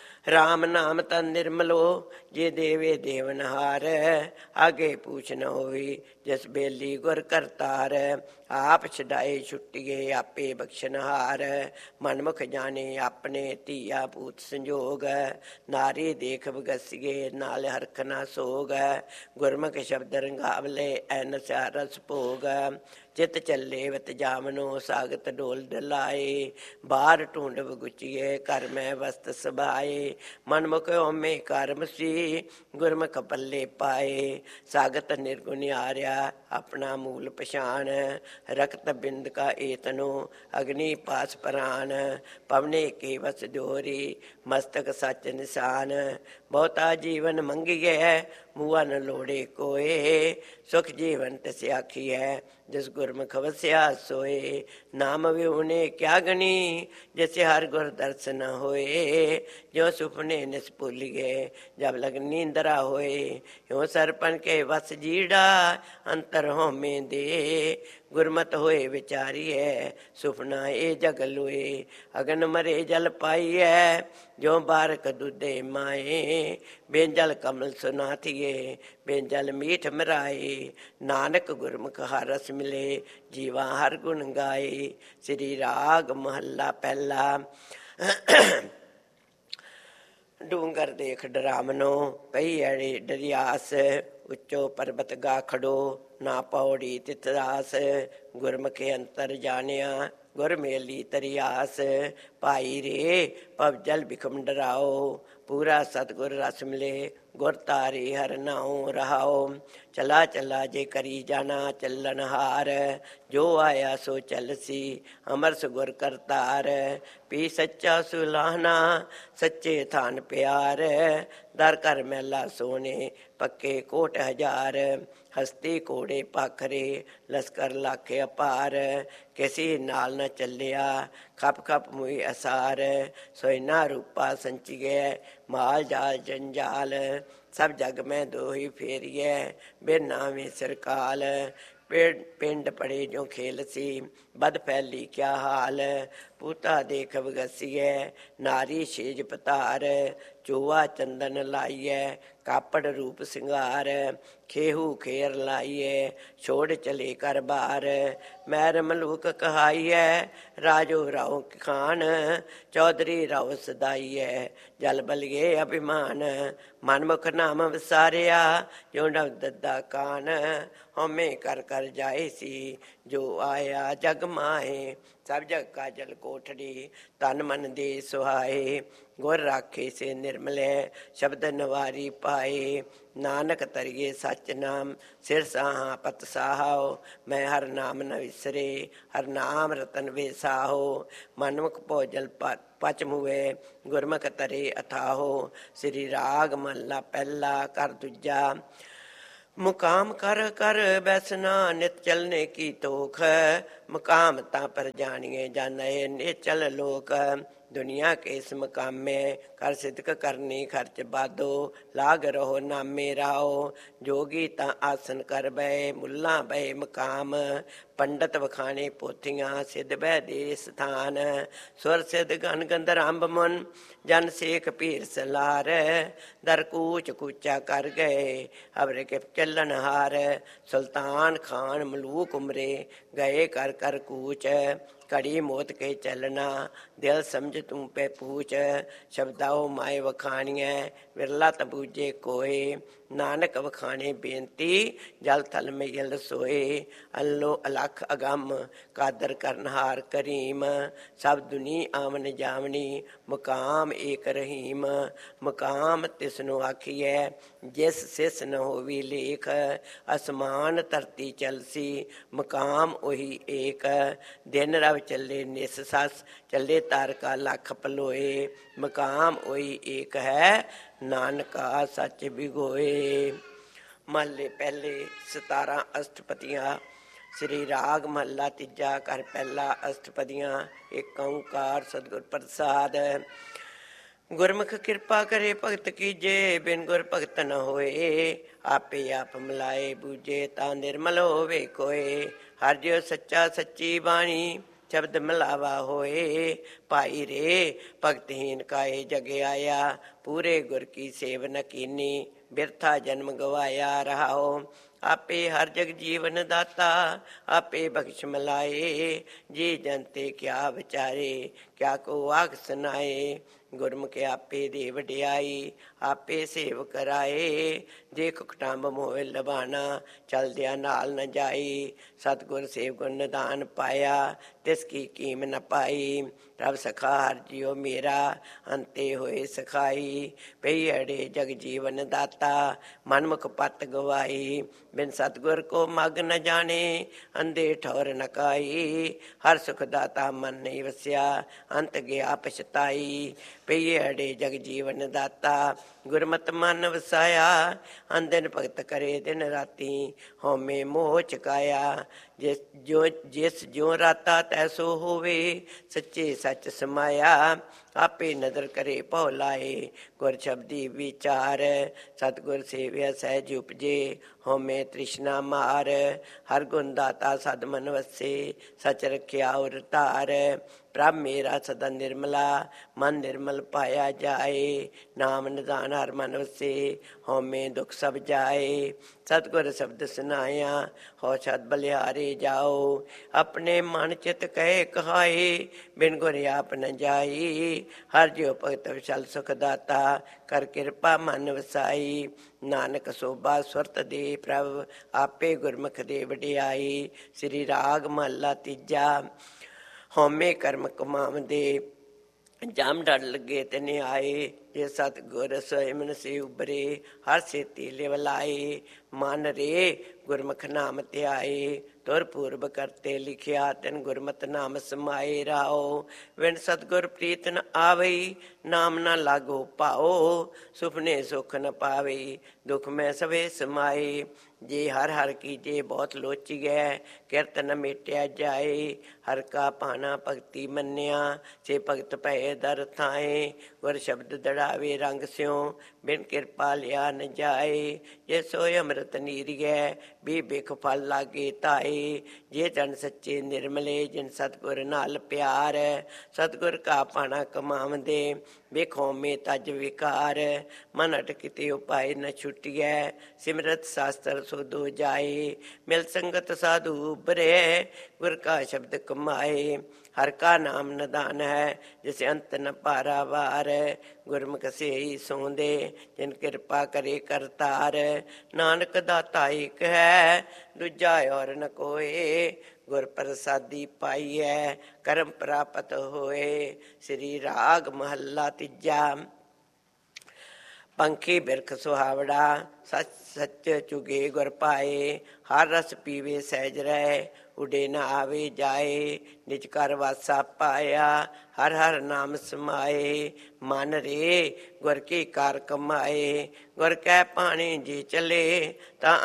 [SPEAKER 1] राम नाम तन निर्मलो जे देवे देवनहार आगे पूछ न होई जिस बेली गुर करतार आप छडाए छुट्टिए आपे बख्शनहार मनमुख जाने अपने धीया पूत संजोग नारी देख बगसिए नाल हरख न सोग गुरमुख शब्द रंगावले ऐन रस भोग चित चले वत जामनो सागत डोल डलाए बाहर ढूंढ बगुचिए कर मैं वस्त सबाए मनमुख ओमे कर्म सी गुरमुख पल्ले पाए सागत निर्गुण आर्या अपना मूल पछाण रक्त बिंद का एतनो अग्नि पास प्राण पवने के वस जोरी मस्तक सच निशान बहुता जीवन मंगिए मुआ न लोड़े कोए सुख जीवन तस आखी है जिस गुरमुख वस्या सोए नाम विहुने क्या गणी जैसे हर गुर दर्शन होए जो सुपने निस्पुलिए जब लग नींदरा होए यो सरपन के वस जीड़ा अंतर हो में दे गुरमत होए विचारी है सुपना ए जग लोए अगन मरे जल पाई है जो बारक दुदे माए बेंजल कमल सुनाथिए बेंजल मीठ मराए नानक गुरमुख हर रस मिले जीवा हर गुण गाए श्री राग महला पहला डूंगर देख डरामनो पई अड़े डरियास उच्चो पर्वत गा खड़ो ना पौड़ी तितरास गुरमुखे अंतर जानिया गुर मेली तरियास भाई रे पव जल बिखम डराओ पूरा सतगुर रस मिले गुर तारे हर नाओ रहाओ चला चला जे करी जाना चलन हार जो आया सो चल सी अमर सुगुर करतार पी सच्चा सुलाहना सच्चे थान प्यार दर कर मैला सोने पक्के कोट हजार हस्ती कोड़े पाखरे लश्कर लाखे अपार किसी नाल न चलिया खप खप मुई असार सोना रूपा संचिए माल जाल जंजाल सब जग में दो ही फेरिए बिना में सरकाल पिंड पड़े जो खेल सी बद फैली क्या हाल पूता देख बगसिए नारी शेज पतार ਚੋਆ ਚੰਦਨ ਲਾਈਐ ਕਾਪੜ ਰੂਪ ਸਿੰਗਾਰ ਖੇਹੂ ਖੇਰ ਲਾਈਐ ਛੋੜ ਚਲੇ ਕਰ ਬਾਰ ਮੈਰ ਮਲੂਕ ਕਹਾਈਐ ਰਾਜੋ ਰਾਉ ਖਾਨ ਚੌਧਰੀ ਰਾਉ ਸਦਾਈਐ ਜਲ ਬਲੀਏ ਅਭਿਮਾਨ ਮਨਮੁਖ ਨਾਮ ਵਿਸਾਰਿਆ ਜੋ ਨਵ ਦੱਦਾ ਕਾਨ ਹਉਮੈ ਕਰ ਕਰ ਜਾਏ ਸੀ ਜੋ ਆਇਆ ਜਗ ਮਾਏ ਸਭ ਜਗ ਕਾਜਲ ਕੋਠੜੀ ਤਨ ਮਨ ਦੇ ਸੁਹਾਏ ਗੁਰ ਰਾਖੇ ਸੇ ਨਿਰਮਲੈ ਸ਼ਬਦ ਨਵਾਰੀ ਪਾਏ ਨਾਨਕ ਤਰੀਏ ਸਚ ਨਾਮ ਸਿਰ ਸਾਹਾ ਪਤ ਸਾਹੋ ਮੈਂ ਹਰ ਨਾਮ ਨ ਵਿਸਰੇ ਹਰ ਨਾਮ ਰਤਨ ਵੇ ਸਾਹੋ ਮਨੁਖ ਭੋਜਲ ਪਚ ਮੁਏ ਗੁਰਮੁਖ ਤਰੇ ਅਥਾਹੋ ਸ੍ਰੀ ਰਾਗ ਮਹਲਾ ਪਹਿਲਾ ਕਰ ਦੂਜਾ ਮੁਕਾਮ ਕਰ ਕਰ ਬੈਸਨਾ ਨਿਤ ਚਲਨੇ ਕੀ ਤੋਖ ਮੁਕਾਮ ਤਾਂ ਪਰ ਜਾਣੀਏ ਜਾਣੇ ਨਿਚਲ ਲੋਕ ਦੁਨੀਆ ਕੇ ਇਸ ਮੁਕਾਮੇ ਕਰ ਸਿਦਕ ਕਰਨੀ ਖਰਚ ਬਾਦੋ ਲਾਗ ਰਹੋ ਨਾਮੇ ਰਾਓ ਜੋਗੀ ਤਾਂ ਆਸਨ ਕਰ ਬੈ ਮੁੱਲਾ ਬੈ ਮੁਕਾਮ ਪੰਡਤ ਵਖਾਣੇ ਪੋਥੀਆਂ ਸਿੱਧ ਬੈ ਦੇ ਸਥਾਨ ਸੁਰ ਸਿੱਧ ਗਨ ਗੰਧਰੰਭ ਮਨ ਜਨ ਸੇਖ ਪੀਰ ਸਲਾਰ ਦਰ ਕੂਚ ਕੂਚਾ ਕਰ ਗਏ ਅਬਰੇ ਕੇ ਚੱਲਣ ਹਾਰ ਸੁਲਤਾਨ ਖਾਨ ਮਲੂਕ ਉਮਰੇ ਗਏ ਕਰ ਕਰ ਕੂਚ ਕੜੀ ਮੋਤ ਕੇ ਚੱਲਣਾ ਦਿਲ ਸਮਝ ਤੂੰ ਪੈ ਪੂਛ ਸ਼ਬਦਾਓ ਮਾਏ ਵਖਾਣੀਐ ਵਿਰਲਾ ਤਬੂਜੇ ਕੋਏ ਨਾਨਕ ਵਖਾਣੇ ਬੇਨਤੀ ਜਲ ਥਲ ਮਿਲ ਸੋਏ ਅੱਲੋ ਅਲਖ ਅਗੰਮ ਕਾਦਰ ਕਰਨਹਾਰ ਕਰੀਮ ਸਭ ਦੁਨੀ ਆਵਨ ਜਾਵਣੀ ਮੁਕਾਮ ਏਕ ਰਹੀਮ ਮੁਕਾਮ ਤਿਸਨੂੰ ਆਖੀਐ ਜਿਸ ਸਿਸ ਨ ਹੋਵੀ ਲੇਖ ਅਸਮਾਨ ਧਰਤੀ ਚਲਸੀ ਮੁਕਾਮ ਉਹੀ ਏਕ ਦਿਨ ਰਵ ਚੱਲੇ ਨਿਸ ਸਸ ਚੱਲੇ ਤਾਰਕਾ ਲੱਖ ਪਲੋਏ ਮੁਕਾਮ ਉਹੀ ਏਕ ਹੈ ਨਾਨਕਾ ਸੱਚ ਬਿਗੋਏ। ਮਹੱਲੇ ਪਹਿਲੇ 17 ਅਸ਼ਟਪਦੀਆਂ ਸ੍ਰੀ ਰਾਗ ਮਹੱਲਾ ਤੀਜਾ ਘਰ ਪਹਿਲਾ ਅਸ਼ਟਪਦੀਆਂ ਏਕ ਓਂਕਾਰ ਸਤਿਗੁਰ ਪ੍ਰਸਾਦ ਗੁਰਮੁਖ ਕਿਰਪਾ ਕਰੇ ਭਗਤ ਕੀਜੇ ਬਿਨ ਗੁਰ ਭਗਤ ਨ ਹੋਏ ਆਪੇ ਆਪ ਮਿਲਾਏ ਬੂਝੇ ਤਾਂ ਨਿਰਮਲ ਹੋਵੇ ਕੋਏ ਹਰ ਜਿਉ ਸੱਚਾ ਸੱਚੀ ਬਾਣੀ ਸ਼ਬਦ ਮਿਲਾਵਾ ਹੋਏ ਭਾਈ ਰੇ ਭਗਤਹੀਨ ਕਾਏ ਜਗ ਆਇਆ ਪੂਰੇ ਗੁਰ ਕੀ ਸੇਵ ਨ ਕੀਨੀ ਬਿਰਥਾ ਜਨਮ ਗਵਾਇਆ ਰਹਾਓ ਆਪੇ ਹਰ ਜਗ ਜੀਵਨ ਦਾਤਾ ਆਪੇ ਬਖਸ਼ ਮਿਲਾਏ ਜੀ ਜਨਤੇ ਕਿਆ ਵਿਚਾਰੇ ਕਿਆ ਕੋ ਆਖ ਸੁਨਾਏ ਗੁਰਮੁਖ ਆਪੇ ਦੇ ਵਡਿਆਈ ਆਪੇ ਸੇਵ ਕਰਾਏ ਜੇ ਕੁਕਟੰਬ ਮੋਹ ਲਬਾਣਾ ਚਲਦਿਆਂ ਨਾਲ ਨ ਜਾਈ ਸਤਿਗੁਰ ਸੇਵ ਗੁਰ ਨਿਧਾਨ ਪਾਇਆ ਤਿਸ ਕੀ ਕੀਮ ਨ ਪਾਈ ਪ੍ਰਭ ਸਖਾ ਹਰ ਜਿਉ ਮੇਰਾ ਅੰਤੇ ਹੋਏ ਸਖਾਈ ਪਈ ਅੜੇ ਜਗ ਜੀਵਨ ਦਾਤਾ ਮਨਮੁਖ ਪਤ ਗਵਾਈ ਬਿਨ ਸਤਿਗੁਰ ਕੋ ਮਗ ਨ ਜਾਣੇ ਅੰਧੇ ਠੌਰ ਨ ਕਾਈ ਹਰ ਸੁਖ ਦਾਤਾ ਮਨ ਨਹੀਂ ਵਸਿਆ ਅੰਤ ਗਿਆ ਪਛਤਾਈ ਪਈ ਅੜੇ ਜਗ ਜੀਵਨ ਦਾਤਾ ਗੁਰਮਤਿ ਮਨ ਵਸਾਇਆ ਅੰਦਨ ਭਗਤ ਕਰੇ ਦਿਨ ਰਾਤੀ ਹਉਮੈ ਮੋਹ ਚਕਾਇਆ ਜਿਸ ਜੋ ਰਾਤਾ ਤੈਸੋ ਹੋਵੇ ਸੱਚੇ ਸੱਚ ਸਮਾਇਆ ਆਪੇ ਨਦਰ ਕਰੇ ਭਉ ਲਾਏ ਗੁਰ ਸ਼ਬਦੀ ਵਿਚਾਰ ਸਤਿਗੁਰ ਸੇਵਿਆ ਸਹਿਜ ਉਪਜੇ ਹਉਮੈ ਤ੍ਰਿਸ਼ਨਾ ਮਾਰ ਹਰ ਗੁਣ ਦਾਤਾ ਸਦ ਮਨ ਵਸੇ ਸਚ ਰਖਿਆ ਔਰ ਧਾਰ ਪ੍ਰਭ ਮੇਰਾ ਸਦਾ ਨਿਰਮਲਾ ਮਨ ਨਿਰਮਲ ਪਾਇਆ ਜਾਏ ਨਾਮ ਨਿਧਾਨ ਹਰ ਮਨ ਵਸੇ ਹਉਮੈ ਦੁਖ ਸਭ ਜਾਏ ਸਤਿਗੁਰ ਸ਼ਬਦ ਸੁਨਾਇਆ ਹੋ ਛਦ ਬਲਿਹਾਰੇ ਜਾਓ ਆਪਣੇ ਮਨ ਚਿਤ ਕਹੇ ਕਹਾਏ ਬਿਨ ਗੁਰ ਆਪ ਨ ਜਾਈ ਹਰ ਜਿਉ ਭਗਤ ਵਿਸ਼ਲ ਸੁਖ ਦਾਤਾ ਕਰ ਕਿਰਪਾ ਮਨ ਵਸਾਈ ਨਾਨਕ ਸੋਭਾ ਸੁਰਤ ਦੇ ਪ੍ਰਭ ਆਪੇ ਗੁਰਮੁਖ ਦੇ ਵਡਿਆਈ ਸ੍ਰੀ ਰਾਗ ਮਹੱਲਾ ਤੀਜਾ ਹਉਮੈ ਕਰਮ ਕਮਾਵਦੇ ਜਮ ਡਰ ਲੱਗੇ ਤੇ ਨਿਆਏ ਜੇ ਸਤਿਗੁਰ ਸੋਇਮਨ ਸੇ ਉਬਰੇ ਹਰ ਸੇਤੀ ਲਿਵ ਲਾਏ ਮਨ ਰੇ ਗੁਰਮੁਖ ਨਾਮ ਧਿਆਏ ਤੁਰ ਪੂਰਬ ਕਰਤੇ ਲਿਖਿਆ ਤੈਨ ਗੁਰਮਤਿ ਨਾਮ ਸਮਾਏ ਰਾਓ ਵਿਣ ਸਤਿਗੁਰ ਪ੍ਰੀਤ ਨ ਆਵਈ ਨਾਮ ਨ ਲਾਗੋ ਪਾਓ ਸੁਪਨੇ ਸੁਖ ਨ ਪਾਵਈ ਦੁਖ ਮੈਂ ਸਵੇ ਸਮਾਏ ਜੇ ਹਰ ਹਰ ਕੀਜੇ ਬਹੁਤ ਲੋਚੀਐ ਕਿਰਤ ਨ ਮੇਟਿਆ ਜਾਏ। ਹਰ ਕਾ ਭਾਣਾ ਭਗਤੀ ਮੰਨਿਆ, ਸੇ ਭਗਤ ਭਏ ਦਰ ਥਾਏ। ਗੁਰ ਸ਼ਬਦ ਦੜਾਵੇ ਰੰਗ ਸਿਉ, ਬਿਨ ਕਿਰਪਾ ਲਿਆ ਨ ਜਾਏ। ਜੇ ਸੋਇ ਅੰਮ੍ਰਿਤ ਨੀਰੀਐ, ਵੀ ਬਿਖ ਫਲ ਲਾਗੇ ਧਾਏ। ਜੇ ਜਨ ਸੱਚੇ ਨਿਰਮਲੇ, ਜਿਨ ਸਤਿਗੁਰ ਨਾਲ ਪਿਆਰ। ਸਤਿਗੁਰ ਕਾ ਭਾਣਾ ਕਮਾਵੰਦੇ, ਵੇਖੋ ਮੇ ਤਜ ਵਿਕਾਰ। ਮਨ ਅਟ ਕਿਤੇ ਉਪਾਏ ਨ ਛੁਟੀਐ, ਸਿਮਰਤ ਸ਼ਾਸਤਰ ਸੋਧੋ ਜਾਏ। ਮਿਲ ਸੰਗਤ ਸਾਧੂ ਉਬਰੇ, ਗੁਰ ਕਾ ਸ਼ਬਦ ਕਮਾਏ। ਹਰ ਕਾ ਨਾਮ ਨਿਦਾਨ ਹੈ, ਜਿਸ ਅੰਤ ਨ ਪਾਰਾਵਾਰ। ਗੁਰਮੁਖ ਸੇਈ ਸੋਂਦੇ, ਜਿਨ ਕਿਰਪਾ ਕਰੇ ਕਰਤਾਰ। ਨਾਨਕ ਦਾਤਾ ਏਕ ਹੈ, ਦੂਜਾ ਔਰ ਨ ਕੋਏ। ਗੁਰ ਪ੍ਰਸਾਦੀ ਪਾਈਐ, ਕਰਮ ਪ੍ਰਾਪਤ ਹੋਏ। ਸ੍ਰੀ ਰਾਗ ਮਹੱਲਾ ਤੀਜਾ। ਪੰਖੀ ਬਿਰਖ ਸੁਹਾਵੜਾ, ਸੱਚ ਸੱਚ ਚੁਗੇ ਗੁਰ ਪਾਏ। ਹਰ ਰਸ ਪੀਵੇ ਸਹਿਜ ਰਹਿ, ਉਡੇ ਨ ਆਵੇ ਜਾਏ। ਨਿਜ ਘਰ ਵਾਸਾ ਪਾਇਆ, ਹਰ ਹਰ ਨਾਮ ਸਮਾਏ। ਮਨ ਰੇ ਗੁਰ ਕੀ ਕਾਰ ਕਮਾਏ, ਗੁਰ ਕੈ ਪਾਣੀ ਜੀ ਚਲੇ। ਤਾਂ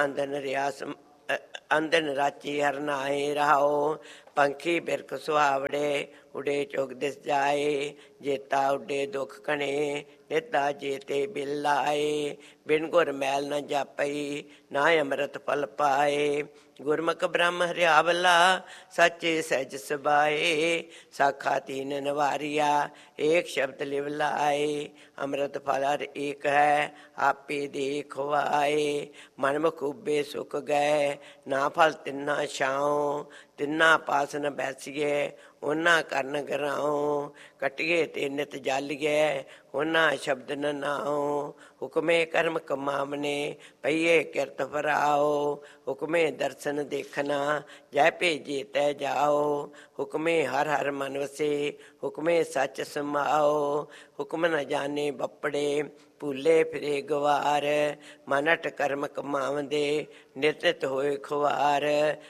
[SPEAKER 1] ਅੰਦਨ ਰਾਚੀ ਹਰ ਨਾਏ ਰਹਾਓ। ਪੰਖੀ ਬਿਰਖ ਸੁਹਾਵੜੇ, ਉਡੇ ਚੁਗ ਦਿਸ ਜਾਏ। ਜੇਤਾ ਉੱਡੇ ਦੁੱਖ ਕਣੇ, ਨਿਤਾ ਜੇ ਤੇ ਬਿਲ ਆਏ। ਬਿਨ ਗੁਰ ਮੈਲ ਨ ਜਾਪਈ, ਨਾ ਅੰਮ੍ਰਿਤ ਫਲ ਪਾਏ। ਗੁਰਮੁਖ ਬ੍ਰਹਮ ਹਰਿਆਵਲਾ, ਸਾਚੇ ਸਹਿਜ ਸਬਾਏ। ਸਾਖਾ ਤੀਨ ਨਵਾਰਿਆ, ਏਕ ਸ਼ਬਦ ਲਿਵ ਲਾਏ। ਅੰਮ੍ਰਿਤ ਫਲ ਹਰ ਏਕ ਹੈ, ਆਪੇ ਦੇ ਖਵਾਏ। ਮਨ ਮੁਖ ਉਬੇ ਸੁਖ ਗਏ, ਨਾ ਫਲ ਤਿੰਨਾ ਛਾਉ। ਤਿੰਨਾ ਪਾਸ ਨ ਬੈਸੀਏ, ਉਹਨਾਂ ਕਰਨ ਗਰਾਉ। ਕਟੀਏ ਤੇ ਨਿਤ ਜਾਲੀਏ, ਉਹਨਾਂ ਸ਼ਬਦ ਨ ਨਾਉ। ਹੁਕਮੇ ਕਰਮ ਕਮਾਵਨੇ, ਪਈਏ ਕਿਰਤ ਫਰਾਓ। ਹੁਕਮੇ ਦਰਸ਼ਨ ਦੇਖਣਾ, ਜੈ ਭੇਜੇ ਤੈ ਜਾਓ। ਹੁਕਮੇ ਹਰ ਹਰ ਮਨ ਵਸੇ, ਹੁਕਮੇ ਸੱਚ ਸਮਾਓ। ਹੁਕਮ ਨ ਜਾਣੇ ਬੱਪੜੇ, ਭੂਲੇ ਫਿਰੇ ਗਵਾਰ। ਮਨ ਅਟ ਕਰਮ ਕਮਾਵੰਦੇ, ਨਿਤ ਨਿਤ ਹੋਏ ਖੁਆਰ।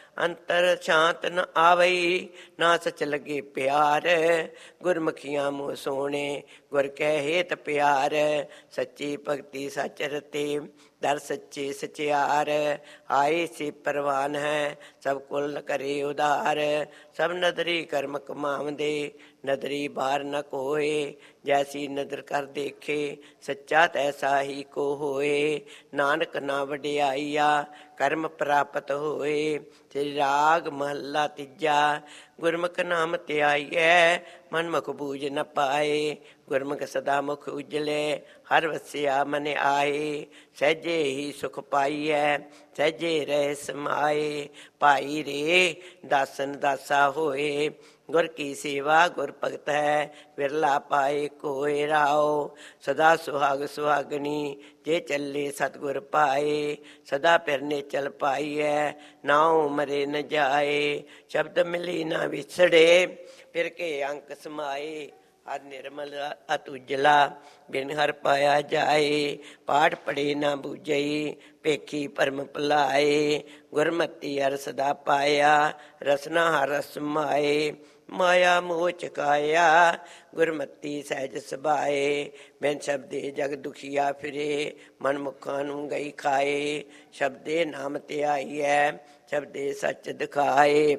[SPEAKER 1] ਅੰਤਰ ਸ਼ਾਂਤ ਨ ਆਵਈ, ਨਾ ਸਚ ਲਗੇ ਪਿਆਰ। ਗੁਰਮੁਖੀਆਂ ਮੂੰਹ ਸੋਹਣੇ, ਗੁਰ ਕੈ ਹੇਤ ਪਿਆਰ। ਸੱਚੀ ਭਗਤੀ ਸਚ ਰਤੇ, ਦਰ ਸੱਚੇ ਸਚਿਆਰ। ਆਏ ਸੇ ਪ੍ਰਵਾਨ ਹੈ, ਸਭ ਕੁਲ ਕਰੇ ਉਧਾਰ। ਸਭ ਨਦਰੀ ਕਰਮ ਕਮਾਵੰਦੇ, ਨਦਰੀ ਬਾਰ ਨ ਕੋਏ। ਜੈਸੀ ਨਦਰ ਕਰ ਦੇਖੇ, ਸੱਚਾ ਤੈਸਾ ਹੀ ਕੋ ਹੋਏ। ਨਾਨਕ ਨਾ ਵਡਿਆਈਆ, ਕਰਮ ਪ੍ਰਾਪਤ ਹੋਏ। ਸ੍ਰੀ ਰਾਗ ਮਹੱਲਾ ਤੀਜਾ। ਗੁਰਮੁਖ ਨਾਮ ਧਿਆਈਐ, ਮਨ ਮੁਖ ਬੂਝ ਨ ਪਾਏ। ਗੁਰਮੁਖ ਸਦਾ ਮੁਖ ਉਜਲੇ, ਹਰ ਵਸਿਆ ਮਨ ਆਏ। ਸਹਿਜੇ ਹੀ ਸੁਖ ਪਾਈਐ, ਸਹਿਜੇ ਰਹਿ ਸਮਾਏ। ਭਾਈ ਰੇ ਦਾਸਨ ਦਾਸਾ ਹੋਏ, ਗੁਰ ਕੀ ਸੇਵਾ ਗੁਰ ਭਗਤ ਹੈ। ਵਿਰਲਾ ਪਾਏ ਕੋਇ ਰਾਓ, ਸਦਾ ਸੁਹਾਗ ਸੁਹਾਗਣੀ। ਜੇ ਚੱਲੇ ਸਤਿਗੁਰ ਪਾਏ, ਸਦਾ ਫਿਰਨੇ ਚਲ ਪਾਈਐ। ਨਾਉ ਮਰੇ ਨ ਜਾਏ, ਸ਼ਬਦ ਮਿਲੀ ਨਾ ਵਿਛੜੇ। ਫਿਰ ਕੇ ਅੰਕ ਸਮਾਏ, ਹਰ ਨਿਰਮਲ ਅਤੁਜਲਾ। ਬਿਨ ਹਰ ਪਾਇਆ ਜਾਏ, ਪਾਠ ਪੜੇ ਨਾ ਬੂਝਈ। ਭੇਖੀ ਭਰਮ ਭੁਲਾਏ, ਗੁਰਮਤੀ ਹਰ ਸਦਾ ਪਾਇਆ। ਰਸਨਾ ਹਰ ਰਸ ਮਾਏ, ਮਾਇਆ ਮੋਹ ਚਕਾਇਆ। ਗੁਰਮਤੀ ਸਹਿਜ ਸੁਭਾਏ, ਬਿਨ ਸ਼ਬਦੇ ਜਗ ਦੁਖੀਆ ਫਿਰੇ। ਮਨ ਮੁਖਾਂ ਨੂੰ ਗਈ ਖਾਏ, ਸ਼ਬਦੇ ਨਾਮ ਧਿਆਈਐ। ਸ਼ਬਦੇ ਸੱਚ ਦਿਖਾਏ,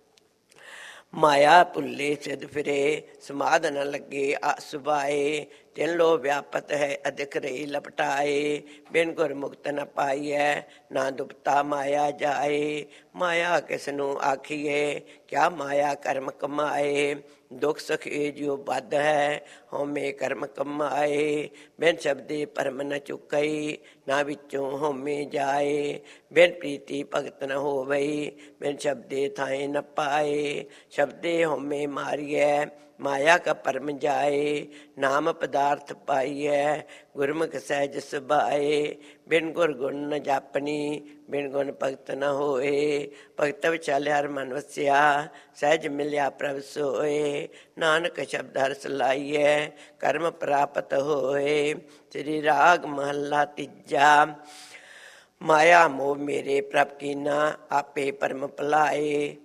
[SPEAKER 1] ਮਾਇਆ ਭੁੱਲੇ ਸਿਧ ਫਿਰੇ। ਸਮਾਧ ਨ ਲੱਗੇ ਸੁਭਾਏ, ਤਿਨ ਲੋ ਵਿਆਪਤ ਹੈ ਅਧਿਕ ਰਹੀ ਲਪਟਾਏ। ਬਿਨ ਗੁਰ ਮੁਕਤ ਨ ਪਾਈਐ, ਨਾ ਦੁਪਤਾ ਮਾਇਆ ਜਾਏ। ਮਾਇਆ ਕਿਸ ਨੂੰ ਆਖੀਏ, ਕਿਆ ਮਾਇਆ ਕਰਮ ਕਮਾਏ। ਦੁਖ ਸੁਖ ਇਹ ਜਿਉ ਬੱਧ ਹੈ, ਹਉਮੈ ਕਰਮ ਕਮਾਏ। ਬਿਨ ਸ਼ਬਦੇ ਭਰਮ ਨ ਚੁਕਈ, ਨਾ ਵਿੱਚੋਂ ਹਉਮੈ ਜਾਏ। ਬਿਨ ਪ੍ਰੀਤੀ ਭਗਤ ਨ ਹੋਵਈ, ਬਿਨ ਸ਼ਬਦੇ ਥਾਏ ਨ ਪਾਏ। ਸ਼ਬਦੇ ਹਉਮੈ ਮਾਰੀਐ, ਮਾਇਆ ਕਾ ਭਰਮ ਜਾਏ। ਨਾਮ ਪਦਾਰਥ ਪਾਈਐ, ਗੁਰਮੁਖ ਸਹਿਜ ਸੁਭਾਏ। ਬਿਨ ਗੁਰ ਗੁਣ ਨ ਜਾਪਨੀ, ਬਿਨ ਗੁਣ ਭਗਤ ਨ ਹੋਏ। ਭਗਤ ਵਿਚਾਲੇ ਹਰ ਮਨ ਵਸਿਆ, ਸਹਿਜ ਮਿਲਿਆ ਪ੍ਰਭ ਸੋਏ। ਨਾਨਕ ਸ਼ਬਦ ਹਰਿ ਸਲਾਈਐ, ਕਰਮ ਪ੍ਰਾਪਤ ਹੋਏ। ਸ੍ਰੀ ਰਾਗ ਮਹੱਲਾ ਤੀਜਾ। ਮਾਇਆ ਮੋਹ ਮੇਰੇ ਪ੍ਰਭ ਕੀਨਾ, ਆਪੇ ਭਰਮ ਭੁਲਾਏ।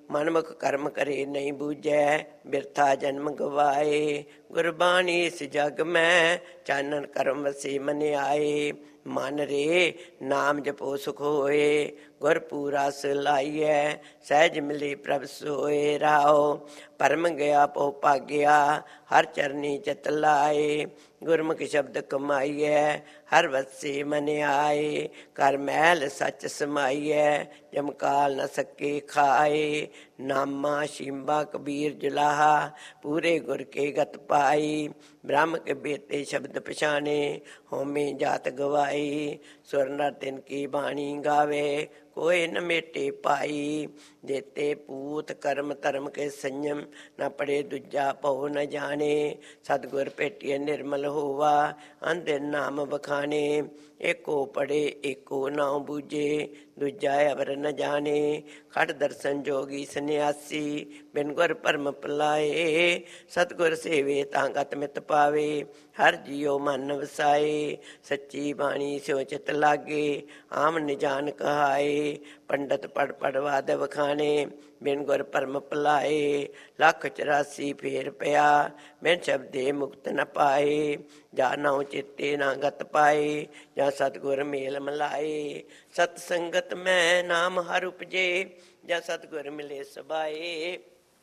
[SPEAKER 1] ਮਨਮੁਖ ਕਰਮ ਕਰੇ ਨਹੀਂ ਬੂਝੈ, ਬਿਰਥਾ ਜਨਮ ਗਵਾਏ। ਗੁਰਬਾਣੀ ਇਸ ਜਗ ਮੈਂ, ਚਾਨਣ ਕਰਮ ਵਸੇ ਮਨ ਆਏ। ਮਨ ਰੇ ਨਾਮ ਜਪੋ ਸੁਖ ਹੋਏ, ਗੁਰ ਪੂਰਾ ਸਲਾਈਐ। ਸਹਿਜ ਮਿਲੇ ਪ੍ਰਭ ਸੋਏ ਰਾਓ, ਪਰਮ ਗਿਆ ਪਉ ਭਾਗਿਆ। ਹਰ ਚਰਨੀ ਚਿਤ ਲਾਏ, ਗੁਰਮੁਖ ਸ਼ਬਦ ਕਮਾਈਐ। ਹਰ ਵਸੇ ਮਨ ਆਏ, ਕਰ ਮਹਿਲ ਸੱਚ ਸਮਾਈਐ। ਜਮ ਕਾਲ ਨ ਸਕੇ ਖਾਏ, ਨਾਮਾ ਸ਼ੀਂਬਾ ਕਬੀਰ ਜੁਲਾਹਾ। ਪੂਰੇ ਗੁਰ ਕੇ ਗਤ ਪਾਈ, ਬ੍ਰਹਮ ਕੇ ਬੇਤੇ ਸ਼ਬਦ ਪਛਾਣੇ। ਹੋਮੇ ਜਾਤ ਗਵਾਈ, ਸੁਰ ਨਰ ਤਿਨ ਕੀ ਬਾਣੀ ਗਾਵੇ। ਕੋਇ ਨ ਮੇਟੇ ਪਾਈ, ਜੇਤੇ ਪੂਤ ਕਰਮ ਧਰਮ ਕੇ ਸੰਯਮ। ਨਾ ਪੜੇ ਦੂਜਾ ਭਉ ਨ ਜਾਣੇ, ਸਤਿਗੁਰ ਭੇਟੀਏ ਨਿਰਮਲ ਹੋਵਾ। ਅੰਧਿਰ ਨਾਮ ਬਖਾਣੇ, ਏਕੋ ਪੜੇ ਏਕੋ ਨਾਉ ਬੂਝੇ। ਦੂਜਾ ਅਵਰ ਨ ਜਾਣੇ, ਖਟ ਦਰਸ਼ਨ ਜੋਗੀ ਸੰਨਿਆਸੀ। ਬਿਨ ਗੁਰ ਭਰਮ ਭੁਲਾਏ, ਸਤਿਗੁਰ ਸੇਵੇ ਤਾਂ ਗਤ ਮਿਤ ਪਾਵੇ। ਹਰ ਜੀਉ ਮਨ ਵਸਾਏ, ਸੱਚੀ ਬਾਣੀ ਸਿਉ ਚਿਤ ਲਾਗੇ। ਆਮ ਨਿਜਾਨ ਕਹਾਏ, ਪੰਡਤ ਪੜ ਪੜ ਵਾਦ ਵਖਾਣੇ। ਬਿਨ ਗੁਰ ਭਰਮ ਭੁਲਾਏ, 1,84 ਫੇਰ ਪਿਆ। ਬਿਨ ਸ਼ਬਦੇ ਮੁਕਤ ਨ ਪਾਏ, ਜਾ ਨਾਉ ਚੇਤੇ ਨਾ ਗਤ ਪਾਏ। ਜਾਂ ਸਤਿਗੁਰ ਮੇਲ ਮਿਲਾਏ, ਸਤ ਸੰਗਤ ਮੈਂ ਨਾਮ ਹਰ ਉਪਜੇ। ਜਾਂ ਸਤਿਗੁਰ ਮਿਲੇ ਸਬਾਏ,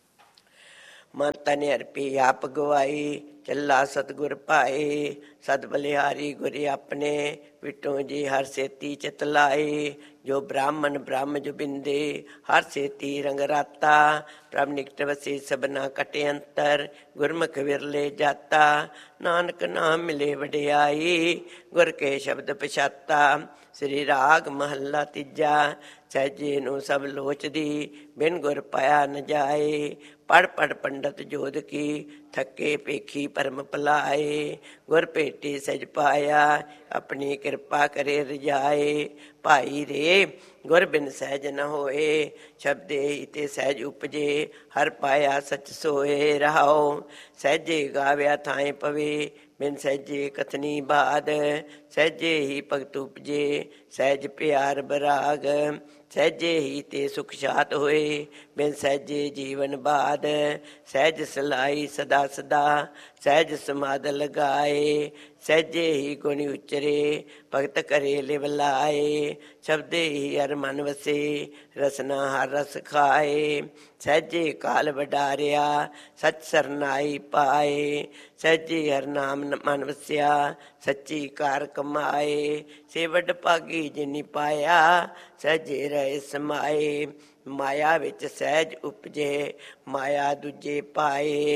[SPEAKER 1] ਮਨ ਤਨ ਅਰਪੀ ਆਪ ਗਵਾਈ। ਚੱਲਾ ਸਤਿਗੁਰ ਭਾਏ, ਸਦ ਬਲਿਹਾਰੀ ਗੁਰ ਆਪਣੇ। ਵਿਟੋ ਜੀ ਹਰ ਸੇਤੀ ਚਿਤ ਲਾਏ, ਜੋ ਬ੍ਰਾਹਮਣ ਬ੍ਰਹਮ ਜੋ ਬਿੰਦੇ। ਹਰ ਸੇਤੀ ਰੰਗ ਰਾਤਾ, ਪ੍ਰਭ ਨਿਕਟ ਵਸੇ ਸਭਨਾ ਕਟੇ ਅੰਤਰ। ਗੁਰਮੁਖ ਵਿਰਲੇ ਜਾਤਾ, ਨਾਨਕ ਨਾਮ ਮਿਲੇ ਵਡਿਆਈ। ਗੁਰ ਕੇ ਸ਼ਬਦ ਪਛਾਤਾ, ਸ੍ਰੀ ਰਾਗ ਮਹੱਲਾ ਤੀਜਾ। ਸਹਿਜੇ ਨੂੰ ਸਭ ਲੋਚਦੀ, ਬਿਨ ਗੁਰ ਪਾਇਆ ਨ ਜਾਏ। ਪੜ ਪੜ ਪੰਡਤ ਜੋਧ ਕੀ, ਥੱਕੇ ਪੇਖੀ ਭਰਮ ਭੁਲਾਏ। ਗੁਰ ਭੇਟੇ ਸਹਿਜ ਪਾਇਆ, ਆਪਣੀ ਕਿਰਪਾ ਕਰੇ ਰਜਾਏ। ਭਾਈ ਰੇ ਗੁਰ ਬਿਨ ਸਹਿਜ ਨ ਹੋਏ, ਸ਼ਬਦੇ ਹੀ ਤੇ ਸਹਿਜ ਉਪਜੇ। ਹਰ ਪਾਇਆ ਸਚ ਸੋਏ ਰਹਾਓ, ਸਹਿਜੇ ਗਾਵਿਆ ਥਾਏ ਪਵੇ। ਬਿਨ ਸਹਿਜੇ ਕਥਨੀ ਬਾਦ, ਸਹਿਜੇ ਹੀ ਭਗਤ ਉਪਜੇ। ਸਹਿਜ ਪਿਆਰ ਬਰਾਗ, ਸਹਿਜੇ ਹੀ ਤੇ ਸੁਖ ਸ਼ਾਤ ਹੋਏ। ਬਿਨ ਸਹਿਜੇ ਜੀਵਨ ਬਾਦ, ਸਹਿਜ ਸਲਾਈ ਸਦਾ ਸਦਾ। ਸਹਿਜ ਸਮਾਧ ਲਗਾਏ, ਸਹਿਜੇ ਹੀ ਗੁਣ ਉਚਰੇ। ਭਗਤ ਕਰੇ ਲਿਵ ਲਾਏ, ਸ਼ਬਦੇ ਹੀ ਹਰ ਮਨ ਵਸੇ। ਰਸਨਾ ਹਰ ਰਸ ਖਾਏ, ਸਹਿਜੇ ਕਾਲ ਵਡਾਰਿਆ। ਸਚ ਸਰਨਾਈ ਪਾਏ, ਸਹਿਜੇ ਹਰ ਨਾਮ ਮਨ ਵਸਿਆ। ਸੱਚੀ ਕਾਰ ਕਮਾਏ, ਸੇ ਵਡ ਭਾਗੀ ਜਿਨੀ ਪਾਇਆ। ਸਹਿਜੇ ਰਹੇ ਸਮਾਏ, ਮਾਇਆ ਵਿੱਚ ਸਹਿਜ ਉਪਜੇ। ਮਾਇਆ ਦੂਜੇ ਪਾਏ,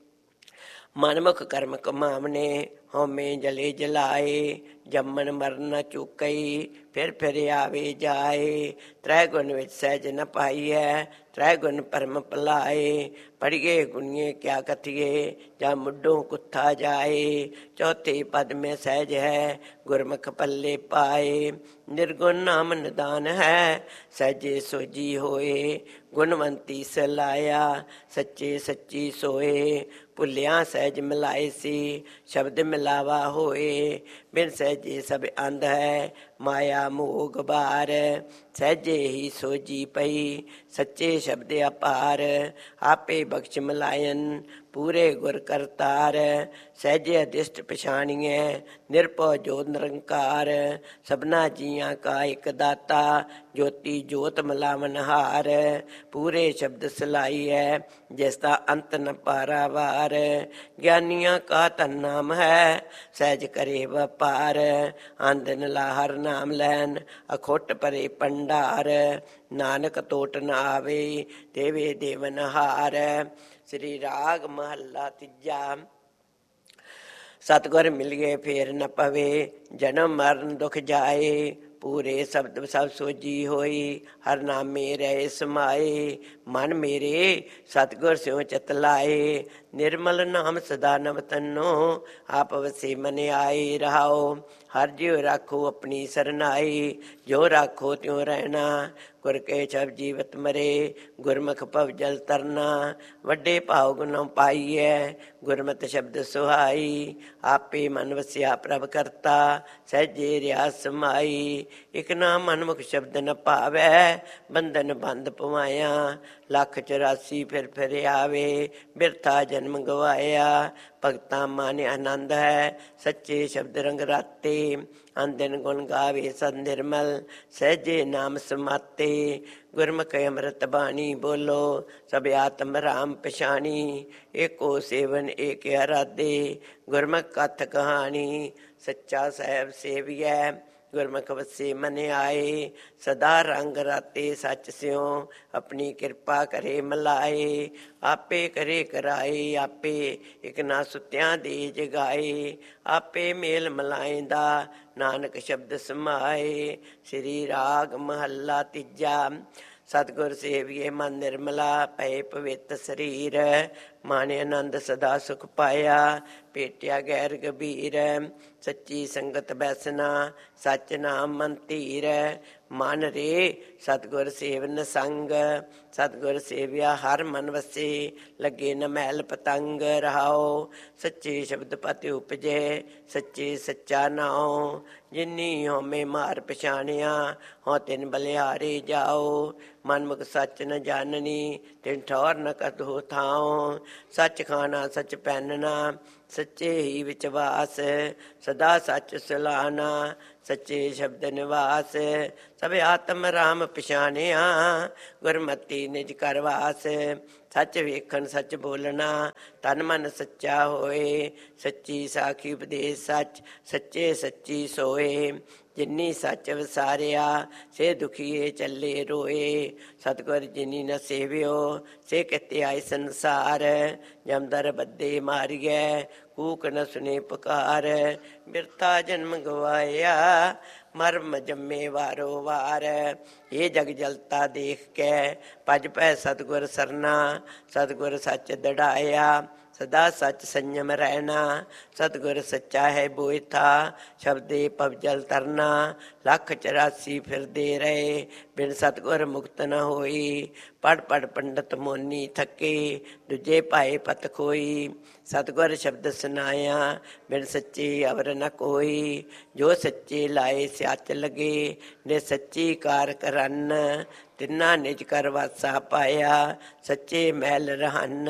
[SPEAKER 1] ਮਨਮੁਖ ਕਰਮ ਕਮਾਵਨੇ। ਹਉਮੈ ਜਲੇ ਜਲਾਏ, ਜੰਮਣ ਮਰਨ ਨ ਚੁਕਈ। ਫਿਰ ਆਵੇ ਜਾਏ, ਤ੍ਰੈ ਗੁਣ ਵਿੱਚ ਸਹਿਜ ਨ ਪਾਈਐ। ਤ੍ਰੈ ਗੁਣ ਭਰਮ ਭੁਲਾਏ, ਪੜੀਏ ਗੁਣੀਏ ਕਿਆ ਕਥੀਏ। ਜਾਂ ਮੁੱਢੋਂ ਕੁੱਥਾ ਜਾਏ, ਚੌਥੇ ਪਦ ਮੈਂ ਸਹਿਜ ਹੈ। ਗੁਰਮੁਖ ਪੱਲੇ ਪਾਏ, ਨਿਰਗੁਣ ਨਾਮ ਨਿਦਾਨ ਹੈ। ਸਹਿਜੇ ਸੋਜੀ ਹੋਏ, ਗੁਣਵੰਤੀ ਸਲਾਇਆ। ਸੱਚੇ ਸੱਚੀ ਸੋਏ, ਭੁੱਲਿਆ ਸਹਿਜ ਮਿਲਾਏ ਸੀ। ਸ਼ਬਦ ਮਿਲਾਵਾ ਹੋਏ, ਬਿਨ ਸਹਿਜੇ ਸਭ ਅੰਧ ਹੈ। ਮਾਇਆ ਮੋਹ ਗਵਾਰ, ਸਹਿਜੇ ਹੀ ਸੋਜੀ ਪਈ। ਸੱਚੇ ਸ਼ਬਦ ਅਪਾਰ, ਆਪੇ ਬਖਸ਼ ਮਿਲਾਇਨ। ਪੂਰੇ ਗੁਰ ਕਰਤਾਰ, ਸਹਿਜੇ ਅਦਿਸ਼ਟ ਪਛਾਣੀਐ। ਨਿਰਭਉ ਜੋਤ ਨਿਰੰਕਾਰ, ਸਭਨਾ ਜੀਆਂ ਕਾ ਇਕ ਦਾਤਾ। ਜੋਤੀ ਜੋਤ ਮਿਲਾਵਨ ਹਾਰ, ਪੂਰੇ ਸ਼ਬਦ ਸਲਾਈਐ। ਜਿਸ ਦਾ ਅੰਤ ਨ ਪਾਰਾਵਾਰ, ਗਿਆਨੀਆਂ ਕਾ ਧਨ ਨਾਮ ਹੈ। ਸਹਿਜ ਕਰੇ ਵਪਾਰ, ਆਂਦਨ ਲਾ ਹਰ ਨਾਮ ਲੈਨ। ਅਖੁੱਟ ਭਰੇ ਭੰਡਾਰ, ਨਾਨਕ ਟੋਟ ਨ ਆਵੇ। ਦੇਵੇ ਦੇਵਨ ਹਾਰ। ਸ੍ਰੀ ਰਾਗ ਮਹੱਲਾ ਤੀਜਾ। ਸਤਿਗੁਰ ਮਿਲੀਏ ਫੇਰ ਨ ਪਵੇ, ਜਨਮ ਮਰਨ ਦੁਖ ਜਾਏ। ਪੂਰੇ ਸ਼ਬਦ ਸਭ ਸੋਜੀ ਹੋਈ, ਹਰ ਨਾਮੇ ਰਹੇ ਸਮਾਏ। ਮਨ ਮੇਰੇ ਸਤਿਗੁਰ ਸਿਉ ਚਿਤ ਲਾਏ, ਨਿਰਮਲ ਨਾਮ ਸਦਾ ਨਵ ਤਨੋ। ਆਪ ਵਸੇ ਮਨ ਆਏ ਰਹਾਓ, ਹਰ ਜਿਉ ਰਾਖੋ ਆਪਣੀ ਸਰਨਾਈ। ਜੋ ਰਾਖੋ ਤਿਉ ਰਹਿਣਾ, ਗੁਰ ਕੇ ਛਬ ਜੀਵਤ ਮਰੇ। ਗੁਰਮੁਖ ਭਵ ਜਲ ਤਰਨਾ, ਵੱਡੇ ਭਾਉ ਗੁਣ ਪਾਈਐ। ਗੁਰਮਤਿ ਸ਼ਬਦ ਸੁਹਾਈ, ਆਪੇ ਮਨ ਵਸਿਆ ਪ੍ਰਭ ਕਰਤਾ। ਸਹਿਜੇ ਰਿਆ ਸਮਾਈ, ਇਕ ਨਾ ਮਨਮੁਖ ਸ਼ਬਦ ਨ ਭਾਵੈ। ਬੰਧਨ ਬੰਧ ਪਵਾਇਆ, ਲੱਖ 84 ਫਿਰ ਆਵੇ, ਬਿਰਥਾ ਜਨਮ ਗਵਾਇਆ। ਭਗਤਾਂ ਮਨ ਆਨੰਦ ਹੈ, ਸੱਚੇ ਸ਼ਬਦ ਰੰਗ ਰਾਤੇ। ਅੰਦਨ ਗੁਣ ਗਾਵੇ ਸਦ ਨਿਰਮਲ, ਸਹਿਜੇ ਨਾਮ ਸਮਾਤੇ। ਗੁਰਮੁਖ ਅੰਮ੍ਰਿਤ ਬਾਣੀ ਬੋਲੋ, ਸਭ ਆਤਮ ਰਾਮ ਪਛਾਣੀ। ਏਕੋ ਸੇਵਨ ਏਕ ਅਰਾਧੇ, ਗੁਰਮੁਖ ਕਥ ਕਹਾਣੀ। ਸੱਚਾ ਸਾਹਿਬ ਸੇਵੀਐ, ਗੁਰਮੁਖ ਵਸੇ ਮਨ ਆਏ। ਸਦਾ ਰੰਗ ਰਾਤੇ ਸੱਚ ਸਿਉ, ਆਪਣੀ ਕਿਰਪਾ ਕਰੇ ਮਲਾਏ। ਆਪੇ ਕਰੇ ਕਰਾਏ, ਆਪੇ ਇਕ ਨਾ ਸੁਤਿਆਂ ਦੇ ਜਗਾਏ। ਆਪੇ ਮੇਲ ਮਲਾਇਂਦਾ, ਨਾਨਕ ਸ਼ਬਦ ਸਮਾਏ। ਸ੍ਰੀ ਰਾਗ ਮਹੱਲਾ ਤੀਜਾ। ਸਤਿਗੁਰ ਸੇਵੀਏ ਮਨ ਨਿਰਮਲਾ, ਪਏ ਪਵਿੱਤ ਸਰੀਰ। ਮਨ ਆਨੰਦ ਸਦਾ ਸੁਖ ਪਾਇਆ, ਭੇਟਿਆ ਗੈਰ ਗੰਭੀਰ। ਸੱਚੀ ਸੰਗਤ ਬੈਸਣਾ, ਸੱਚ ਨਾਮ ਮਨ ਧੀਰ। ਮਨ ਰੇ ਸਤਿਗੁਰ ਸੇਵਨ ਸੰਗ, ਸਤਿਗੁਰ ਸੇਵਿਆ ਹਰ ਮਨ ਵਸੇ। ਲੱਗੇ ਨ ਮੈਲ ਪਤੰਗ ਰਹਾਓ, ਸੱਚੇ ਸ਼ਬਦ ਪਤਿ ਉਪਜੇ। ਸੱਚੇ ਸੱਚਾ ਨਾਉ, ਜਿਨੀ ਹਉਮੈ ਮਾਰ ਪਛਾਣਿਆ। ਹਉ ਤਿਨ ਬਲਿਹਾਰੇ ਜਾਓ, ਮਨ ਮੁਖ ਸੱਚ ਨ ਜਾਣਨੀ। ਤਿਨ ਠੌਰ ਨ ਕਤਹੁ ਥਾਉ, ਸੱਚ ਖਾਣਾ ਸੱਚ ਪਹਿਨਣਾ। ਸੱਚੇ ਹੀ ਵਿਚ ਵਾਸ, ਸਦਾ ਸੱਚ ਸੁਲਾਣਾ। ਸੱਚੇ ਸ਼ਬਦ ਨਿਵਾਸ, ਸਭ ਆਤਮ ਰਾਮ ਪਛਾਣਿਆ। ਗੁਰਮਤੀ ਨਿਜ ਘਰ ਵਾਸ, ਸੱਚ ਵੇਖਣ ਸੱਚ ਬੋਲਣਾ। ਤਨ ਮਨ ਸੱਚਾ ਹੋਏ, ਸੱਚੀ ਸਾਖੀ ਉਪਦੇਸ਼ ਸੱਚ। ਸੱਚੇ ਸੱਚੀ ਸੋਏ, ਜਿਨੀ ਸੱਚ ਵਿਸਾਰਿਆ। ਸੇ ਦੁਖੀਏ ਚੱਲੇ ਰੋਏ, ਸਤਿਗੁਰ ਜਿਨੀ ਨ ਸੇਵਿਓ। ਸੇ ਕਿਤੇ ਆਏ ਸੰਸਾਰ, ਜਮਦਰ ਬੱਦੇ ਮਾਰੀਐ। ਕੂਕ ਨ ਸੁਨੇ ਪੁਕਾਰ, ਬਿਰਥਾ ਜਨਮ ਗਵਾਇਆ। ਮਰਮ ਜੰਮੇ ਵਾਰੋ ਵਾਰ, ਇਹ ਜਗ ਜਲਤਾ ਦੇਖ ਕੇ। ਭਜ ਪੈ ਸਤਿਗੁਰ ਸਰਨਾ, ਸਤਿਗੁਰ ਸੱਚ ਦੜਾਇਆ। ਸਦਾ ਸੱਚ ਸੰਜਮ ਰਹਿਣਾ, ਸਤਿਗੁਰ ਸੱਚਾ ਹੈ ਬੋਇਥਾ। ਸ਼ਬਦੇ ਪਵਜਲ ਤਰਨਾ, ਲੱਖ 84 ਫਿਰਦੇ ਰਹੇ। ਬਿਨ ਸਤਿਗੁਰ ਮੁਕਤ ਨ ਹੋਈ, ਪੜ ਪੜ ਪੰਡਤ ਮੋਨੀ ਥਕੇ। ਦੂਜੇ ਪਾਏ ਪਤ ਖੋਈ, ਸਤਿਗੁਰ ਸ਼ਬਦ ਸੁਨਾਇਆ। ਬਿਨ ਸੱਚੇ ਅਵਰ ਨ ਕੋਈ, ਜੋ ਸੱਚੇ ਲਾਏ ਸਿਆਚ ਲਗੇ। ਨੇ ਸੱਚੀ ਕਾਰ ਕਰਨ, ਤਿੰਨਾ ਨਿਜ ਕਰ ਵਾਸਾ ਪਾਇਆ। ਸੱਚੇ ਮਹਿਲ ਰਹਨ,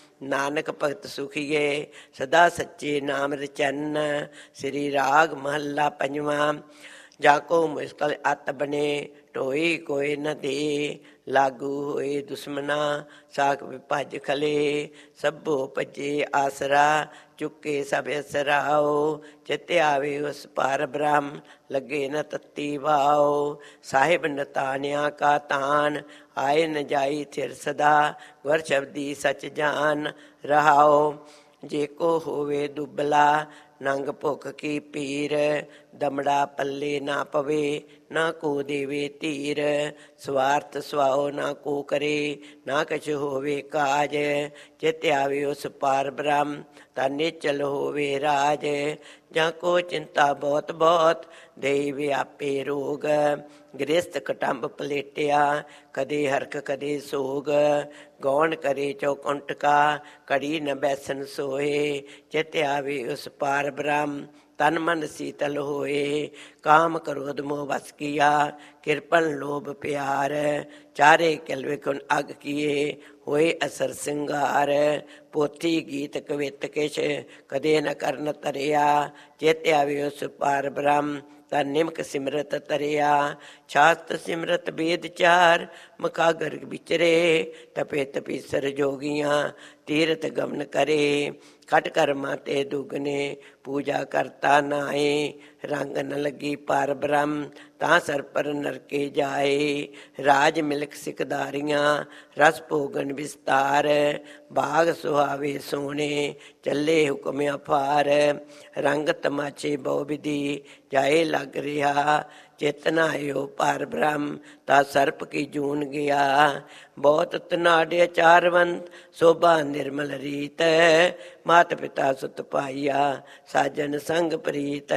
[SPEAKER 1] ਨਾਨਕ ਭਗਤ ਸੁਖੀਏ। ਸਦਾ ਸੱਚੇ ਨਾਮ ਰਚਨ। ਸ੍ਰੀ ਰਾਗ ਮਹੱਲਾ ਪੰਜਵਾਂ। ਜਾ ਕੋ ਮੁਸ਼ਕਲ ਅਤ ਬਨੇ, ਢੋਈ ਕੋਇ ਨ ਦੇ। ਲਾਗੂ ਹੋਏ ਦੁਸ਼ਮਨਾ, ਸਾਖ ਵਿਭਜ ਖਲੇ। ਸਭੋ ਭਜੇ ਆਸਰਾ, ਚੁੱਕੇ ਸਭ ਅਸਰਾਓ। ਚਿਤ ਆਵੇ ਉਸ ਪਾਰ ਬ੍ਰਹਮ, ਲੱਗੇ ਨ ਤਤੀ ਵਾਓ। ਸਾਹਿਬ ਨਤਾਨਿਆ ਕਾ ਤਾਨ, ਆਏ ਨ ਜਾਈ ਥਿਰ ਸਦਾ। ਗੁਰ ਸ਼ਬਦੀ ਸਚ ਜਾਨ ਰਹਾਓ। ਜੇ ਕੋ ਹੋਵੇ ਦੁਬਲਾ, ਨੰਗ ਭੁੱਖ ਕੀ ਪੀਰ। ਦਮੜਾ ਪੱਲੇ ਨਾ ਪਵੇ, ਨਾ ਕੋ ਦੇਵੇ ਧੀਰ। ਸਵਾਰਥ ਸੁਆਓ ਨਾ ਕੋ ਕਰੇ, ਨਾ ਕਛ ਹੋਵੇ ਕਾਜ। ਚਿਤ ਆਵੇ ਉਸ ਪਾਰ ਬ੍ਰਹਮ, ਤਾਂ ਨਿਚਲ ਹੋਵੇ ਰਾਜ। ਜਾਂ ਕੋ ਚਿੰਤਾ ਬਹੁਤ ਬਹੁਤ, ਦੇਈ ਵਿਆਪੇ ਰੋਗ। ਗ੍ਰਸਤ ਕਟੰਬ ਪਲੇਟਿਆ, ਕਦੇ ਹਰਖ ਕਦੇ ਸੋਗ। ਗੌਣ ਕਰੇ ਚੌਕੁੰਟਕਾ, ਘੜੀ ਨ ਬੈਸਨ ਸੋਏ। ਚਿਤ ਆਵੇ ਉਸ ਪਾਰ ਬ੍ਰਹਮ, ਤਨ ਮਨ ਸੀਤਲ ਹੋਏ। ਕਾਮ ਕ੍ਰੋਧ ਮੋਹ ਵਸ ਕੀਆ, ਕਿਰਪਨ ਲੋਭ ਪਿਆਰ। ਚਾਰੇ ਕਿਲ ਵਿਖੁਨ ਅਗ ਕੀਏ, ਹੋਏ ਅਸਰ ਸਿੰਗਾਰ। ਪੋਥੀ ਗੀਤ ਕਵਿਤ ਕਿਛ, ਕਦੇ ਨ ਕਰਨ ਤਰਿਆ। ਚਿਤ ਆਵੇ ਉਸ ਪਾਰ ਬ੍ਰਹਮ, ਤਾਂ ਨਿਮਕ ਸਿਮਰਤ ਤਰਿਆ। ਛਾਸਤ ਸਿਮਰਤ ਬੇਦ ਚਾਰ, ਮਕਾਗਰ ਵਿਚਰੇ। ਤਪੇ ਤਪੀਸਰ ਜੋਗੀਆਂ, ਤੀਰਥ ਗਮਨ ਕਰੇ। ਖਟ ਕਰਮਾਂ ਤੇ ਦੁਗਨੇ, ਪੂਜਾ ਕਰਤਾ ਨਾਏ। ਰੰਗ ਨ ਲੱਗੀ ਪਾਰ ਬ੍ਰਹਮ, ਤਾਂ ਸਰ ਪਰ ਨਰਕੇ ਜਾਏ। ਰਾਜ ਮਿਲਕ ਸਿਕਦਾਰੀਆਂ, ਰਸ ਭੋਗਨ ਵਿਸਤਾਰ। ਬਾਗ ਸੁਹਾਵੇ ਸੋਹਣੇ, ਚੱਲੇ ਹੁਕਮ ਅਪਾਰ। ਰੰਗ ਤਮਾਚੇ ਬਹੁ ਵਿਧੀ, ਜਾਏ ਲੱਗ ਰਿਹਾ। ਚਿਤ ਨ ਆਇਓ ਪਾਰ ਬ੍ਰਹਮ, ਤਾਂ ਸਰਪ ਕੀ ਜੂਨ ਗਿਆ। ਬਹੁਤ ਤਨਾੜਿਆ ਚਾਰਵੰਤ, ਸੋਭਾ ਨਿਰਮਲ ਰੀਤ। ਮਾਤ ਪਿਤਾ ਸੁਤ ਪਾਈਆ, ਸਾਜਨ ਸੰਗ ਪ੍ਰੀਤ।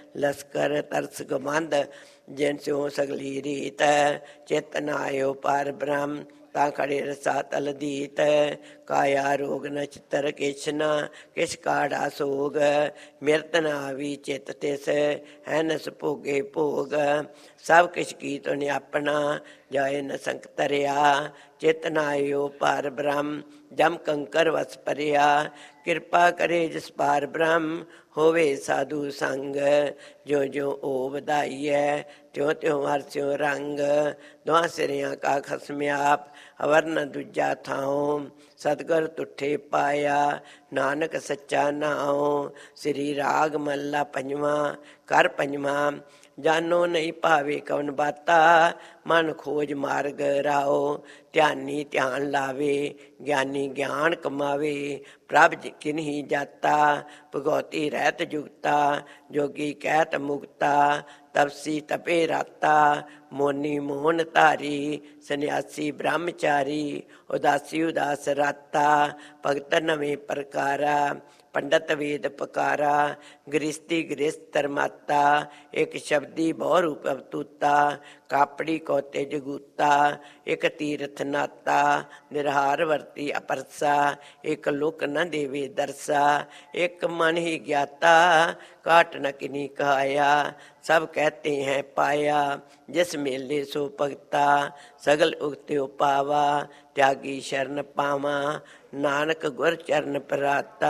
[SPEAKER 1] ਲਸਕਰ ਤਰਸ ਗਮੰਦ, ਜਿਨ ਸਿਉ ਸਗਲੀ ਰੀਤ। ਚਿਤ ਨ ਆਇਓ ਪਾਰ ਬ੍ਰਹਮ, ਤਾਂ ਖੜੇ ਰਸਾ ਤਲ ਦੀਤ ਕਾਇਆ ਰੋਗ ਨ ਚਿਤਰ ਕਿਛ ਨ ਕਿਛ ਕਾੜਾ ਸੋਗ ਮਿਰਤ ਨ ਆਵੀ ਚਿਤ ਤਿਸ ਹੈ ਨਸ ਭੋਗੇ ਭੋਗ ਸਭ ਕਿਛ ਕੀਤ ਨੇ ਆਪਣਾ ਜਾਏ ਨ ਸੰਕ ਤਰਿਆ ਚਿਤ ਨ ਆਇਓ ਪਾਰ ਬ੍ਰਹਮ ਜਮ ਕੰਕਰ ਵਸ ਪਰਿਆ ਕਿਰਪਾ ਕਰੇ ਜਿਸ ਪਾਰ ਬ੍ਰਹਮ ਹੋਵੇ ਸਾਧੂ ਸੰਗ ਜੋ ਜੋ ਓ ਵਧਾਈਐ ਤਿਉ ਤਿਉ ਹਰਸਿਓ ਰੰਗ ਦੋਹਾਂ ਸਿਰਿਆਂ ਕਾ ਖਸਮ ਆਪ ਅਵਰ ਨ ਦੂਜਾ ਥਾਉ ਸਤਿਗੁਰ ਤੁਠੇ ਪਾਇਆ ਨਾਨਕ ਸੱਚਾ ਨਾਉ ਸ੍ਰੀ ਰਾਗ ਮਹਲਾ ਪੰਜਵਾਂ ਕਰ ਪੰਜਵਾਂ ਜਾਨੋ ਨਹੀਂ ਭਾਵੇ ਕਵਨ ਬਾਤਾ ਮਨ ਖੋਜ ਮਾਰਗ ਰਾਓ ਧਿਆਨੀ ਧਿਆਨ ਲਾਵੇ ਗਿਆਨੀ ਗਿਆਨ ਕਮਾਵੇ ਪ੍ਰਭ ਕਿਨਹੀ ਜਾਤਾ ਭਗਉਤੀ ਰਹਿਤ ਜੁਗਤਾ ਜੋਗੀ ਕਹਿਤ ਮੁਕਤਾ ਤਪਸੀ ਤਪੇ ਰਾਤਾ ਮੋਨੀ ਮੋਹਨ ਧਾਰੀ ਸੰਨਿਆਸੀ ਬ੍ਰਹਮਚਾਰੀ ਉਦਾਸੀ ਉਦਾਸ ਰਾਤਾ ਭਗਤ ਨਵੇਂ ਪ੍ਰਕਾਰਾ ਪੰਡਤ ਵੇਦ ਪਕਾਰਾ ਗ੍ਰਿਸ਼ਤੀ ਗ੍ਰਿਸ਼ਤ ਧਰਮਾਤਾ ਇੱਕ ਸ਼ਬਦੀ ਬਹੁ ਰੂਪ ਅਵਤੂਤਾ ਕਾਪੜੀ ਕੋਤੇ ਜਗੂਤਾ ਇੱਕ ਤੀਰਥ ਨਾਤਾ ਨਿਰਹਾਰ ਵਰਤੀ ਅਪਰਸਾ ਇੱਕ ਲੁਕ ਨ ਦੇਵੇ ਦਰਸਾ ਇੱਕ ਮਨ ਹੀ ਗਿਆਤਾ ਕਾਟ ਨ ਕਿਨੀ ਕਾਇਆ सब कहते हैं पाया जिस मेले सो भगता सगल उगत्यो पावा त्यागी शरण पावा नानक गुर चरण पराता।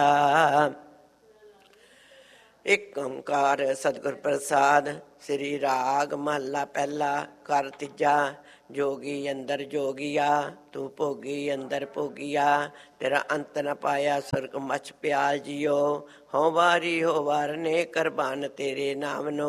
[SPEAKER 1] एक ओंकार सतगुर प्रसाद। श्री राग महला पहला। कर तीजा। जोगी अंदर जोगिया तू भोगी अंदर भोगिया तेरा अंत न पाया सुरग मच प्याल जियो हो वार ने करबान तेरे नाम नो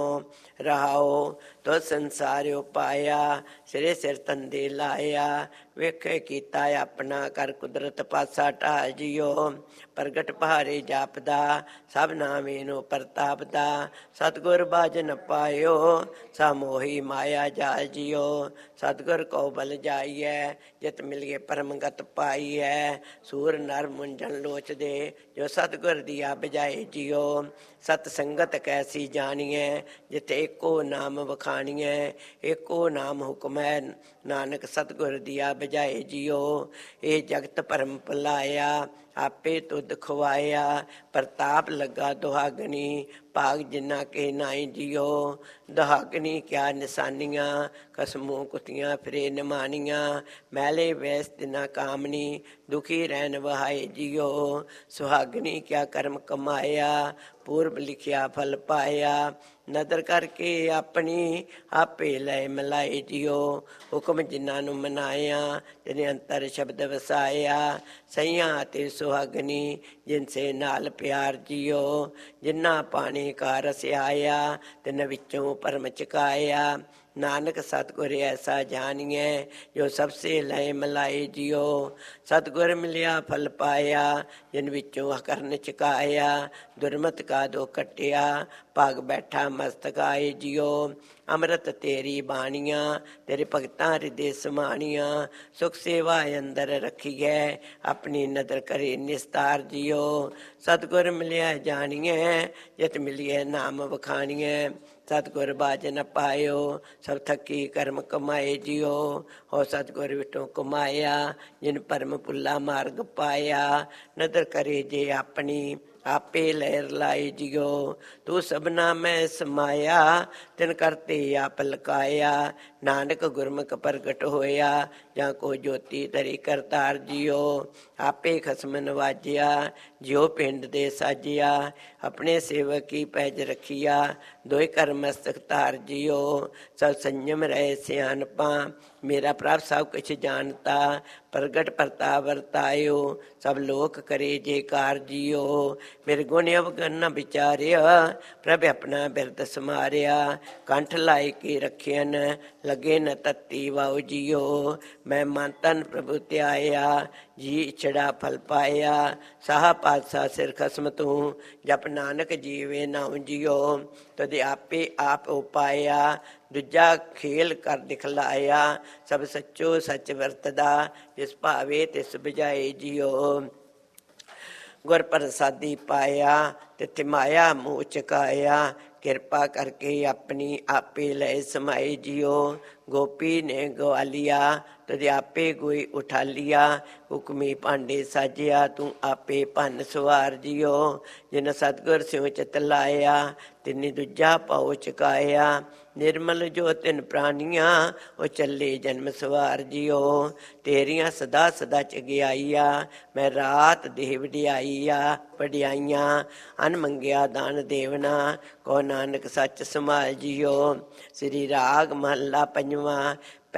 [SPEAKER 1] रहाओ तो संसारियो पाया सिरे सिर तंदे लाया वेखे कीता अपना कर कुदरत पासा ढाल जियो प्रगट पहारे जापदा सब नामे नो प्रतापदा सतगुर बाज न पायो सा मोही माया जाल जियो सतगुर को बल जाइए जित मिलिए परमगत पाइए सूर नर मुंझन लोच दे जो सतगुर दिया बजाए जियो सत संगत कैसी जानिए जिथे एको नाम वखानिए एको नाम हुक्म है नानक सतगुर दिया बजाए जियो ये जगत परम भुलाया आपे तुद खुआया प्रताप लगा दुहागनी भाग जिन्ना के नाई जियो दुहागनी क्या निशानियां कसमों कुतियां फिरे निमानियां मैले वैस दिना कामनी दुखी रहन वहाए जियो सुहागनी क्या कर्म कमाया पूर्व लिखिया फल पाया नदर करके अपनी आपे लय मिलाए जियो हुक्म जिन्ना नू मनाया तेरे अंतर शब्द वसाया सैया ते सुहागनी जिनसे नाल प्यार जियो जिन्ना पानी का रस आया तिन विचों परम चकाया नानक सतगुर ऐसा जानिए जो सबसे लय मिलाए जियो सतगुर मिलिया फल पाया जिन विचों करन चकाया दुर्मत का दो कटिया भाग बैठा मस्तकाए जियो अमृत तेरी बाणियां तेरे भगतां हृदय समाणियां सुख सेवा अंदर रखी है अपनी नदर करे निस्तार जियो सतगुर मिलिया जानिए जित मिलिए नाम वखानिए सतगुर बाज न पायो सब थकी कर्म कमाए जियो हो सतगुर विटों कमाया जिन परम पुला मार्ग पाया नदर करे जे अपनी आपे लहर लाई जियो तू सबना में समाया तिन करते आप लकाया नानक गुरमुख प्रगट होया जा को ज्योति धरी करतार जियो आपे खसम नवाजिया जियो पिंड दे साजिया अपने सेवक की पैज रखिया दोय कर मस्तक तार जियो सब संयम रहे सियानपा मेरा प्रभ सब कुछ जानता प्रगट प्रताप वरतायो सब लोक करे जे कार जियो मेरे गुण अवगन न विचारिया प्रभ अपना बिरद समारिया कंठ लाई के रखियन लगे न तत्ती वाओ जियो मैं मन तन प्रभु त्याया जी इछड़ा फल पाया साहा पातशाह सिर खसम तू जप नानक जीवे नाम जियो तद आपे आप उपाया दूजा खेल कर दिखलाया सब सच्चो सच वरतदा जिस भावे तिस बुझाए जियो गुर प्रसादी पाया तिथ माया मूह चकाया ਕਿਰਪਾ ਕਰਕੇ ਆਪਣੀ ਆਪੇ ਲੈ ਸਮਾਏ ਜਿਓ। ਗੋਪੀ ਨੇ ਗਵਾਲੀਆ ਤਦ ਆਪੇ ਗੋਈ ਉਠਾ ਲਿਆ। ਹੁਕਮੀ ਭਾਂਡੇ ਸਾਜਿਆ ਤੂੰ ਆਪੇ ਭੰਨ ਸਵਾਰ ਜਿਓ। ਜਿਨ ਸਤਿਗੁਰ ਸਿਉ ਚਿਤ ਲਾਇਆ ਤਿਨੀ ਦੂਜਾ ਪਾਉ ਚੁਕਾਇਆ। ਨਿਰਮਲ ਜੋ ਤਿਨ ਪ੍ਰਾਣੀਆਂ ਉਹ ਚੱਲੇ ਜਨਮ ਸਵਾਰ ਜਿਓ। ਤੇਰੀਆਂ ਸਦਾ ਸਦਾ ਚਗਿਆਈਆ ਮੈਂ ਰਾਤ ਦੇਹ ਵਡਿਆਈਆ। ਵਡਿਆਈਆਂ ਅਨ ਮੰਗਿਆ ਦਾਨ ਦੇਵਨਾ ਕੋ ਨਾਨਕ ਸੱਚ ਸੰਭਾਲ ਜਿਓ। ਸ੍ਰੀ ਰਾਗ ਮਹੱਲਾ ਪੰਜਵਾਂ।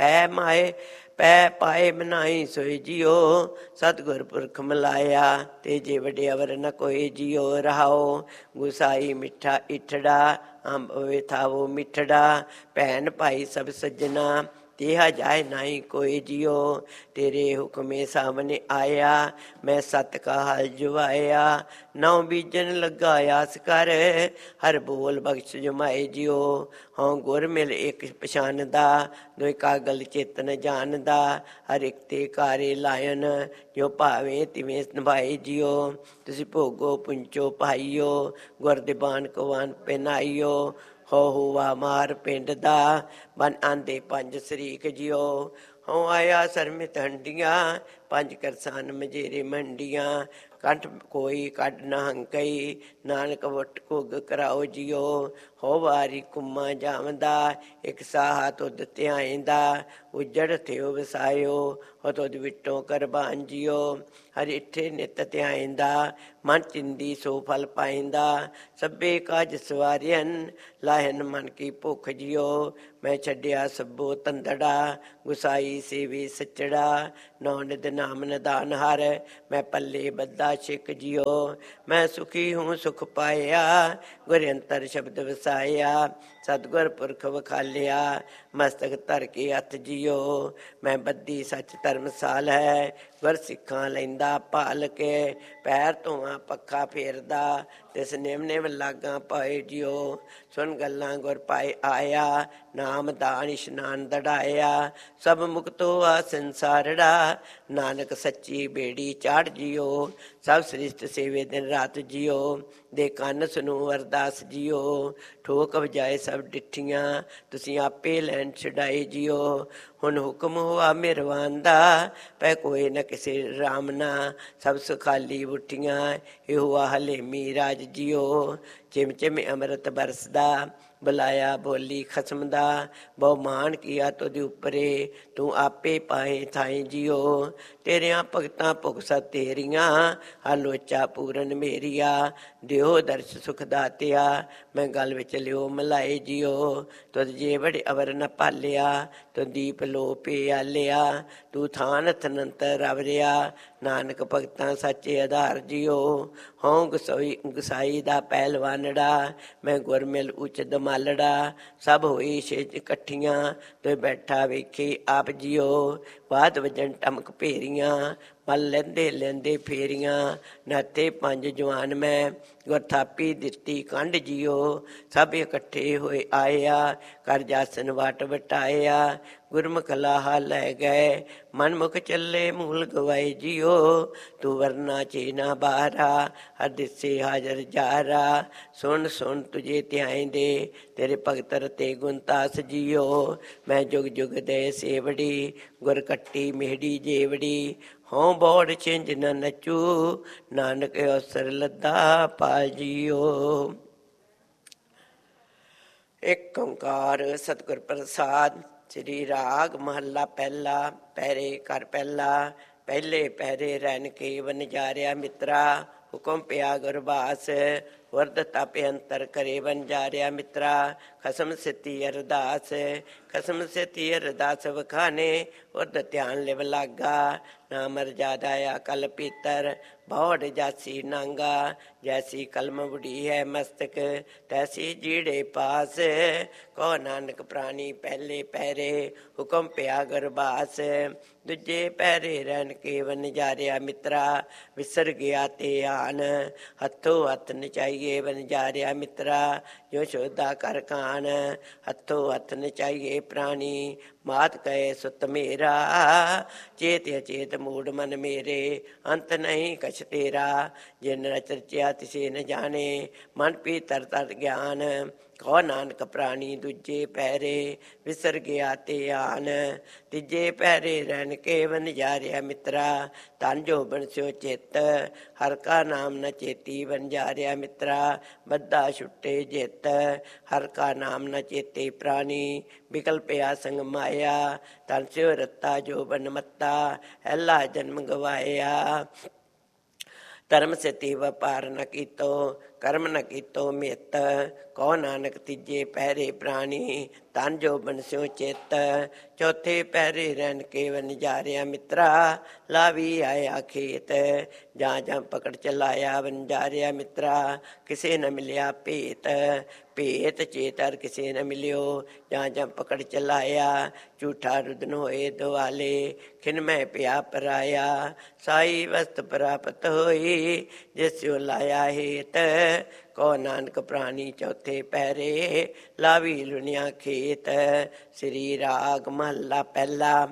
[SPEAKER 1] ਪੈ ਪਾਏ ਮਨਾਈ ਸੋਈ ਜਿਓ। ਸਤਿਗੁਰ ਪੁਰਖ ਮਿਲਾਇਆ ਤੇ ਜੇ ਵਡਿਆਵਰ ਨ ਕੋਈ ਜਿਓ। ਰਹਾਓ ਗੁਸਾਈ ਮਿੱਠਾ ਇਠੜਾ ਅੰਬ ਵਿਥਾਵੋ ਮਿੱਠੜਾ। ਭੈਣ ਭਾਈ ਸਭ ਸੱਜਣਾ ਤੇਹਾ ਜਾਏ ਨਾਹੀ ਕੋਈ ਜਿਓ। ਤੇਰੇ ਹੁਕਮੇ ਸਾਹਮਣੇ ਆਇਆ ਮੈਂ ਸਤ ਕਾ ਹਲ ਜੁਆਇਆ। ਨੌ ਬੀਜਨ ਲੱਗਾ ਆਸ ਕਰ ਹਰ ਬੋਲ ਬਖਸ਼ ਜਮਾਏ ਜਿਓ। ਹਉ ਗੁਰ ਮਿਲ ਇੱਕ ਪਛਾਨਦਾ ਦੋਇ ਕਾਗਲ ਚੇਤਨ ਜਾਣਦਾ। ਹਰ ਇੱਕ ਤੇ ਕਾਰੇ ਲਾਇਨ ਜੋ ਭਾਵੇਂ ਤਿਵੇਂ ਨਿਭਾਏ ਜਿਓ। ਤੁਸੀਂ ਭੋਗੋ ਪੁੰਚੋ ਪਾਈਓ ਗੁਰ ਦੇ ਬਾਣ ਕਵਾਨ ਪਹਿਨਾਈਓ। ਹੋ ਹੁਆ ਮਾਰ ਪਿੰਡ ਦਾ ਬਨ ਆਂਦੇ ਪੰਜ ਸਰੀਕ ਜਿਓ। ਹਉ ਆਇਆ ਸਰਮਿਤ ਹੰਡੀਆਂ ਪੰਜ ਕਰਸਾਨ ਮਝੇਰੇ ਮੰਡੀਆਂ। ਕੰਠ ਕੋਈ ਕੱਢ ਨਾ ਹੰਕਈ ਨਾਨਕ ਵਟ ਘੁੱਗ ਕਰਾਓ ਜਿਓ। ਹੋ ਵਾਰੀ ਕੁੰਮਾ ਜਾਵਦਾ ਇੱਕ ਸਾਹਾ ਤੁਧ ਧਿਆਇਂਦਾ। ਉਜੜ ਥਿਓ ਵਸਾਇਓ ਹੋ ਤੁਧ ਵਿਟੋ ਕਰਬਾਨ ਜਿਓ। ਹਰ ਇੱਥੇ ਨਿਤ ਧਿਆਇਂਦਾ ਮਨ ਚਿੰਦੀ ਸੋ ਫਲ ਪਾਇਂਦਾ। ਸਭੇ ਕਾਜ ਸਵਾਰਿਅਨ ਲਾਹਨ ਮਨ ਕੀ ਭੁੱਖ ਜਿਓ। ਮੈਂ ਛੱਡਿਆ ਸਭੋ ਤੰਦੜਾ ਗੁਸਾਈ ਸੇਵੀ ਸੱਚੜਾ। ਨੌ ਨਿਧ ਨਾਮ ਨਿਦਾਨ ਹਰ ਮੈਂ ਪੱਲੇ ਬੱਧਾ ਛਿਕ ਜਿਓ। ਮੈਂ ਸੁਖੀ ਹੂੰ ਸੁਖ ਪਾਇਆ ਗੁਰ ਅੰਤਰ ਸ਼ਬਦ ਵਸਾਇਆ। ਸਤਿਗੁਰ ਪੁਰਖ ਵਖਾਲਿਆ ਮਸਤਕ ਧਰ ਕੇ ਹੱਥ ਜਿਓ। ਮੈਂ ਬੱਧੀ ਸੱਚ ਧਰਮਸਾਲ ਹੈ ਗੁਰ ਸਿੱਖਾਂ ਲੈਂਦਾ ਭਾਲ ਕੇ। ਪੈਰ ਧੋਵਾਂ ਪੱਖਾ ਫੇਰਦਾ ਤਿਸ ਨਿਮ ਨਿਮ ਲਾਗਾਂ ਪਾਏ ਜਿਓ। ਸੁਣ ਗੱਲਾਂ ਗੁਰ ਪਾਏ ਆਇਆ ਨਾਮ ਦਾਨ ਇਸ਼ਨਾਨ ਦੜਾਇਆ। ਸਭ ਮੁਕਤੋ ਆ ਸੰਸਾਰੜਾ ਨਾਨਕ ਸੱਚੀ ਬੇੜੀ ਚਾੜ ਜਿਓ। ਸਭ ਸ੍ਰਿਸ਼ਟ ਸੇਵੇ ਦਿਨ ਰਾਤ ਜਿਓ। ਦੇ ਕੰਨ ਸੁਣੋ ਅਰਦਾਸ ਜਿਓ। ਠੋਕ ਵਜਾਏ ਸਭ ਡਿੱਠੀਆਂ ਤੁਸੀਂ ਆਪੇ ਲੈਣ ਛਡਾਏ ਜਿਓ। ਹੁਣ ਹੁਕਮ ਹੋਆ ਮਿਹਰਵਾਨ ਦਾ ਪੈ ਕੋਈ ਨ ਕਿਸੇ ਰਾਮ ਨਾ। ਸਭ ਸੁਖਾਲੀ ਬੁੱਠੀਆਂ ਇਹ ਹੁਆ ਹਲੇਮੀ ਰਾਜ ਜਿਓ। ਚਿਮ ਚਿਮ ਅੰਮ੍ਰਿਤ ਬਰਸਦਾ ਬੁਲਾਇਆ ਬੋਲੀ ਖਸਮ ਦਾ। ਬਹੁ ਮਾਨ ਕੀਆ ਤੁਧ ਉੱਪਰੇ ਤੂੰ ਆਪੇ ਪਾਏ ਥਾਈ ਜਿਓ। ਤੇਰਿਆਂ ਭਗਤਾਂ ਭੁਖ ਸਤ ਤੇਰੀਆਂ ਹਰ ਲੋਚਾ ਪੂਰਨ ਮੇਰੀਆ। ਦਿਓ ਦਰਸ਼ ਸੁਖ ਦਾਤਿਆ ਮੈਂ ਗਲ ਵਿੱਚ ਲਿਓ ਮਲਾਏ ਜਿਓ। ਤੁਧ ਜੇ ਬੜੇ ਅਵਰ ਨ ਭਾਲਿਆ ਤੁ ਦੀਪ ਲੋ ਪਿਆਲਿਆ। ਤੂੰ ਥਾਨ ਥਨੰਤਰ ਅਵਰਿਆ ਨਾਨਕ ਭਗਤਾਂ ਸਾਚੇ ਆਧਾਰ ਜਿਓ। ਹਉ ਗੁਸਾਈ ਦਾ ਪਹਿਲਵਾਨੜਾ ਮੈਂ ਗੁਰ ਮਿਲ ਉੱਚ ਦਮਾਲੜਾ। ਸਭ ਹੋਈ ਛੇਜ ਇਕੱਠੀਆਂ ਤੇ ਬੈਠਾ ਵੇਖੇ ਆਪ ਜਿਓ। ਬਾਦ ਵਜਣ ਟਮਕ ਭੇਰੀਆਂ ਮਲ ਲੈਂਦੇ ਲੈਂਦੇ ਫੇਰੀਆਂ। ਨਾਤੇ ਪੰਜ ਜਵਾਨ ਮੈਂ ਗੁਰ ਥਾਪੀ ਦਿੱਤੀ ਕੰਡ ਜਿਓ। ਸਭ ਇਕੱਠੇ ਹੋਏ ਆਇਆ ਕਰ ਜਾਸਨ ਵਟ ਵਟਾਇਆ। ਗੁਰਮੁਖ ਲਾਹਾ ਲੈ ਗਏ ਮਨਮੁਖ ਚੱਲੇ ਮੂਲ ਗਵਾਏ ਜਿਓ। ਤੂੰ ਵਰਨਾ ਚੇ ਨਾ ਬਾਰਾ ਹਰ ਦਿਸੇ ਹਾਜ਼ਰ ਜਾਰਾ। ਸੁਣ ਸੁਣ ਤੁਝੇ ਧਿਆਇਂਦੇ ਤੇਰੇ ਭਗਤ ਰਤੇ ਗੁਣਤਾਸ ਜਿਓ। ਮੈਂ ਜੁਗ ਜੁਗ ਦੇ ਸੇਵੜੀ ਗੁਰ ਕੱਟੀ ਮੇਹੜੀ ਜੇਵੜੀ। ਹਉ ਬੋੜ ਛਿੰਝ ਨ ਨਚੂ ਨਾਨਕ ਅਵਸਰ ਲੱਦਾ ਪਾਲ ਜਿਓ। ਇੱਕ ਓਂਕਾਰ ਸਤਿਗੁਰ ਪ੍ਰਸਾਦ। ਸ੍ਰੀ ਰਾਗ ਮਹੱਲਾ ਪਹਿਲਾ। ਪਹਿਰੇ ਘਰ ਪਹਿਲਾ। ਪਹਿਲੇ ਪਹਿਰੇ ਰਹਿਣ ਕੇ ਵਨਜਾਰਿਆ ਮਿੱਤਰਾ। ਹੁਕਮ ਪਿਆ ਗੁਰਬਾਸ ਵਰਦ ਤਪ ਅੰਤਰ ਕਰੇ ਵਣਜਾਰਿਆ ਮਿੱਤਰਾ। ਖਸਮ ਸਿੱਤੀ ਅਰਦਾਸ ਖਸਮ ਸਿੱਤੀ ਅਰਦਾਸ ਵਖਾਨੇ ਉਰਦ ਧਿਆਨ ਲਿਵ ਲਾਗਾ। ਨਾ ਮਰਜਾਦਾ ਅਕਲ ਪੀਤਰ ਬੌੜ ਜਾਸੀ ਨਾਂਗਾ। ਜੈਸੀ ਕਲਮ ਬੁੜੀ ਹੈ ਮਸਤਕ ਤੈਸੀ ਜੀੜੇ ਪਾਸ। ਕੋ ਨਾਨਕ ਪ੍ਰਾਣੀ ਪਹਿਲੇ ਪਹਿਰੇ ਹੁਕਮ ਪਿਆ ਗੁਰਬਾਸ। ਦੂਜੇ ਪਹਿਰੇ ਰਹਿਣ ਕੇ ਵਣਜਾਰਿਆ ਮਿੱਤਰਾ। ਵਿਸਰ ਗਿਆ ਧਿਆਨ ਹੱਥੋਂ ਹੱਥ ਨਚਾਈਏ ਵਣਜਾਰਿਆ ਮਿੱਤਰਾ। ਜੋ ਸ਼ੋਧਾ ਕਰ ਕਾਨ ਹੱਥੋਂ ਹੱਥ ਨਚਾਈਏ ਪ੍ਰਾਣੀ। ਮਾਤ ਕਹੇ ਸੁਤ ਮੇਰਾ। ਚੇਤ ਅਚੇਤ ਮੂੜ ਮਨ ਮੇਰੇ, ਅੰਤ ਨਹੀਂ ਕਛ ਤੇਰਾ। ਜਿਨ ਰਚ ਰਚਿਆ ਤਿਸੇ ਨ ਜਾਣੇ, ਮਨ ਪੀ ਤਰ ਤਰ ਗਿਆਨ। ਕਹੋ ਨਾਨਕ ਪ੍ਰਾਣੀ ਦੂਜੇ ਪਹਿਰੇ, ਵਿਸਰ ਗਿਆ ਤੇ ਆਨ। ਤੀਜੇ ਪਹਿਰੇ ਰਹਿਣ ਕੇ ਵਣਜਾਰਿਆ ਮਿੱਤਰਾ, ਧਨ ਜੋ ਬਨਸਿਓ ਚਿੱਤ। ਹਰ ਕਾ ਨਾਮ ਨ ਚੇਤੀ ਵਣਜਾਰਿਆ ਮਿੱਤਰਾ, ਬੱਧਾ ਛੁੱਟੇ ਜਿੱਤ। ਹਰ ਕਾ ਨਾਮ ਨ ਚੇਤੇ ਪ੍ਰਾਣੀ, ਬਿਕਲ ਪਿਆ ਸੰਗ ਮਾਇਆ। ਧਨ ਸਿਓ ਰੱਤਾ ਜੋ ਬਨ ਮੱਤਾ, ਐਲਾ ਜਨਮ ਗਵਾਇਆ। ਧਰਮ ਸੇਤੀ ਵਪਾਰ ਨ ਕੀਤੋ, ਕਰਮ ਨ ਕੀਤੋ ਮਿੱਤ। ਕਹੋ ਨਾਨਕ ਤੀਜੇ ਪਹਿਰੇ ਪ੍ਰਾਣੀ, ਧਨ ਜੋ ਬਨਸਿਓ ਚਿੱਤ। ਚੌਥੇ ਪਹਿਰੇ ਰਹਿਣ ਕੇ ਵਣਜਾਰਿਆ ਮਿੱਤਰਾ, ਲਾਵੀ ਆਇਆ ਖੇਤ। ਜਾਂ ਜਾਂ ਪਕੜ ਚਲਾਇਆ ਵਣਜਾਰਿਆ ਮਿੱਤਰਾ, ਕਿਸੇ ਨ ਮਿਲਿਆ ਭੇਤ। ਭੇਤ ਚੇਤਰ ਕਿਸੇ ਨ ਮਿਲਿਓ, ਜਾਂ ਜਾਂ ਪਕੜ ਚਲਾਇਆ। ਝੂਠਾ ਰੁਦਨ ਹੋਏ ਦੁਆਲੇ, ਖਿਨ ਮੈਂ ਪਿਆ ਪਰਾਇਆ। ਸਾਈ ਵਸਤ ਪ੍ਰਾਪਤ ਹੋਈ, ਜਿਸਿਓ ਲਾਇਆ ਹੇਤ। ਕਹੋ ਨਾਨਕ ਪ੍ਰਾਣੀ ਚੌਥੇ ਪਹਿਰੇ, ਲਾਵੀ ਲੁਣਿਆ ਖੇਤ। ਸ੍ਰੀ ਰਾਗ ਮਹੱਲਾ ਪਹਿਲਾ।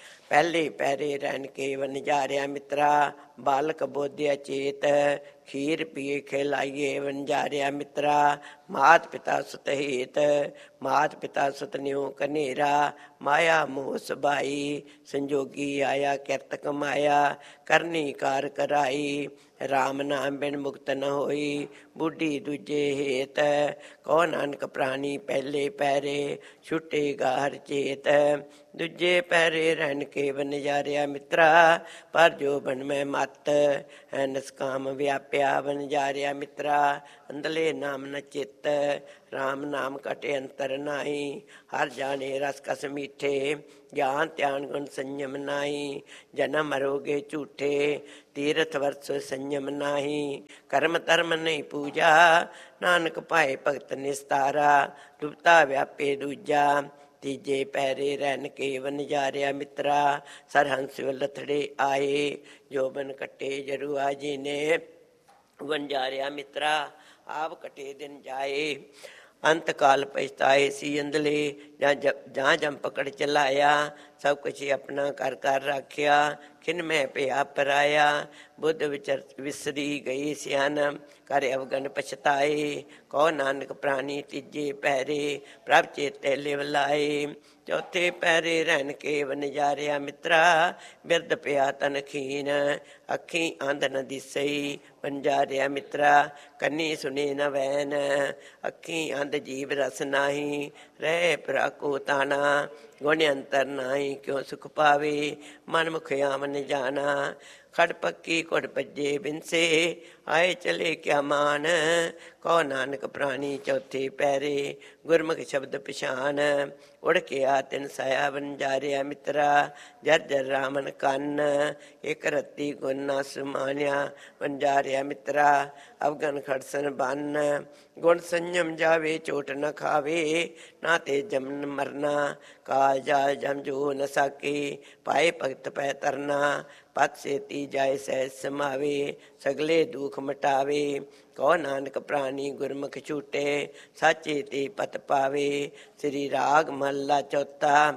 [SPEAKER 1] ਪਹਿਲੇ ਪਹਿਰੇ ਰਹਿਣ ਕੇ ਵਣਜਾਰਿਆ ਮਿੱਤਰਾ, ਬਾਲਕ ਬੋਧਿਆ ਚੇਤ। ਖੀਰ ਪੀਏ ਖਿਲਾਈਏ ਵਣਜਾਰਿਆ ਮਿੱਤਰਾ, ਮਾਤ ਪਿਤਾ ਸੁਤ ਹੇਤ। ਮਾਤ ਪਿਤਾ ਸੁਤ ਨਿਉ ਕਨੇਰਾ, ਮਾਇਆ ਮੋਹ ਸੁਭਾਈ। ਸੰਜੋਗੀ ਆਇਆ ਕਿਰਤ ਕਮਾਇਆ, ਕਰਨੀ ਕਾਰ ਕਰਾਈ। ਰਾਮ ਨਾਮ ਬਿਨ ਮੁਕਤ ਨ ਹੋਈ, ਬੁੱਢੀ ਦੂਜੇ ਹੇਤ। ਕਹੋ ਨਾਨਕ ਪ੍ਰਾਣੀ ਪਹਿਲੇ ਪਹਿਰੇ, ਛੁੱਟੇਗਾ ਹਰ ਚੇਤ। ਦੂਜੇ ਪਹਿਰੇ ਰਹਿਣ ਕੇ ਵਣਜਾਰਿਆ ਮਿੱਤਰਾ, ਪਰ ਜੋ ਬਨ ਮੈਂ ਮੱਤ। ਹੈ ਨਸਕਾਮ ਵਿਆਪਿਆ ਵਣਜਾਰਿਆ ਮਿੱਤਰਾ, ਅੰਦਲੇ ਨਾਮ ਨ ਚਿੱਤ। ਰਾਮ ਨਾਮ ਘਟੇ ਅੰਤਰ ਨਾਹੀ, ਹਰ ਜਾਣੇ ਰਸ ਕਸ ਮੀਠੇ। ਗਿਆਨ ਧਿਆਨ ਗੁਣ ਸੰਯਮ ਨਾਹੀ, ਜਨਮ ਮਰੋਗੇ ਝੂਠੇ। ਤੀਰਥ ਵਰਸ ਸੰਯਮ ਨਾਹੀ, ਕਰਮ ਧਰਮ ਨਹੀਂ ਪੂਜਾ। ਨਾਨਕ ਪਾਏ ਭਗਤ ਨਿਸਤਾਰਾ, ਡੁਬਤਾ ਵਿਆਪੇ ਦੂਜਾ। ਤੀਜੇ ਪਹਿਰੇ ਰਹਿਣ ਕੇ ਵਣਜਾਰਿਆ ਮਿੱਤਰਾ, ਸਰਹੰਸ ਲਥੜੇ ਆਏ। ਜੋਬਨ ਕੱਟੇ ਜਰੂਆ ਜੀ ਨੇ, ਵਣਜਾਰਿਆ ਮਿੱਤਰਾ, ਆਪ ਕਟੇ ਦਿਨ ਜਾਏ। ਅੰਤ ਕਾਲ ਪਛਤਾਏ ਸੀ ਅੰਦਲੇ, ਜਾਂ ਜਮ ਪਕੜ ਚਲਾਇਆ। ਸਭ ਕੁਛ ਆਪਣਾ ਕਰ ਕਰ ਰੱਖਿਆ, ਖਿਨ ਮੈਂ ਪਿਆ ਪਰਾਇਆ। ਬੁੱਧ ਵਿਸਰੀ ਗਈ ਸਿਆਨ, ਕਰ ਅਵਗਨ ਪਛਤਾਏ। ਕਹੋ ਨਾਨਕ ਪ੍ਰਾਣੀ ਤੀਜੇ ਪਹਿਰੇ, ਪ੍ਰਭ ਚੇਤੇ ਲਿਵ ਲਾਏ। ਚੌਥੇ ਪਹਿਰੇ ਰਹਿਣ ਕੇ ਵਣਜਾਰਿਆ ਮਿੱਤਰਾ, ਬਿਰਧ ਪਿਆ ਤਨ ਖੀਨ। ਅੱਖੀ ਅੰਧ ਨ ਦਿਸਈ ਵਣਜਾਰਿਆ ਮਿੱਤਰਾ, ਕੰਨੀ ਸੁਣੇ ਨ ਵੈਨ। ਅੱਖੀ ਅੰਧ ਜੀਵ ਰਸ ਨਾਹੀ, ਰਹਿ ਪ੍ਰਾਕੋ ਤਾਣਾ। ਗੁਣ ਅੰਤਰ ਨਾਹੀ ਕਿਉ ਸੁਖ ਪਾਵੇ, ਮਨ ਮੁਖ ਆਮਨ ਜਾਣਾ। ਖੜ ਪੱਕੀ ਘੁੜ ਭੱਜੇ ਬਿਨਸੇ, ਆਏ ਚਲੇ ਕਿਆ ਮਾਨ। ਕਹੋ ਨਾਨਕ ਪ੍ਰਾਣੀ ਚੌਥੇ ਪਹਿਰੇ, ਗੁਰਮੁਖ ਸ਼ਬਦ ਪਛਾਨ। ਉੜ ਕੇ ਆ ਤਿਨ ਸਾਇਆ ਵਣਜਾਰਿਆ ਮਿੱਤਰਾ, ਜਰ ਜਰ ਰਾਮਨ ਕੰਨ। ਇਕ ਰਤੀ ਗੁਣ ਨਾ ਸੁਮਾਨਿਆ ਵਣਜਾਰਿਆ ਮਿੱਤਰਾ, ਅਵਗਨ ਖੜਸਨ ਬੰਨ। ਗੁਣ ਸੰਜਮ ਜਾਵੇ ਚੋਟ ਨ ਖਾਵੇ, ਨਾ ਤੇ ਜਮਨ ਮਰਨਾ। ਕਾਲ ਜਾਲ ਜਮ ਜੋ ਨ ਸਾਕੇ, ਪਾਏ ਭਗਤ ਪੈ ਤਰਨਾ। ਪਤ ਸੇਤੀ ਜਾਏ ਸਹਿਜ ਸਮਾਵੇ, ਸਗਲੇ ਦੁਖ ਮਟਾਵੇ। ਕਹੋ ਨਾਨਕ ਪ੍ਰਾਣੀ ਗੁਰਮੁਖ ਛੂਟੇ, ਸਾਚੇ ਤੇ ਪਤ ਪਾਵੇ। ਸ੍ਰੀ ਰਾਗ ਮਹੱਲਾ ਚੌਥਾ।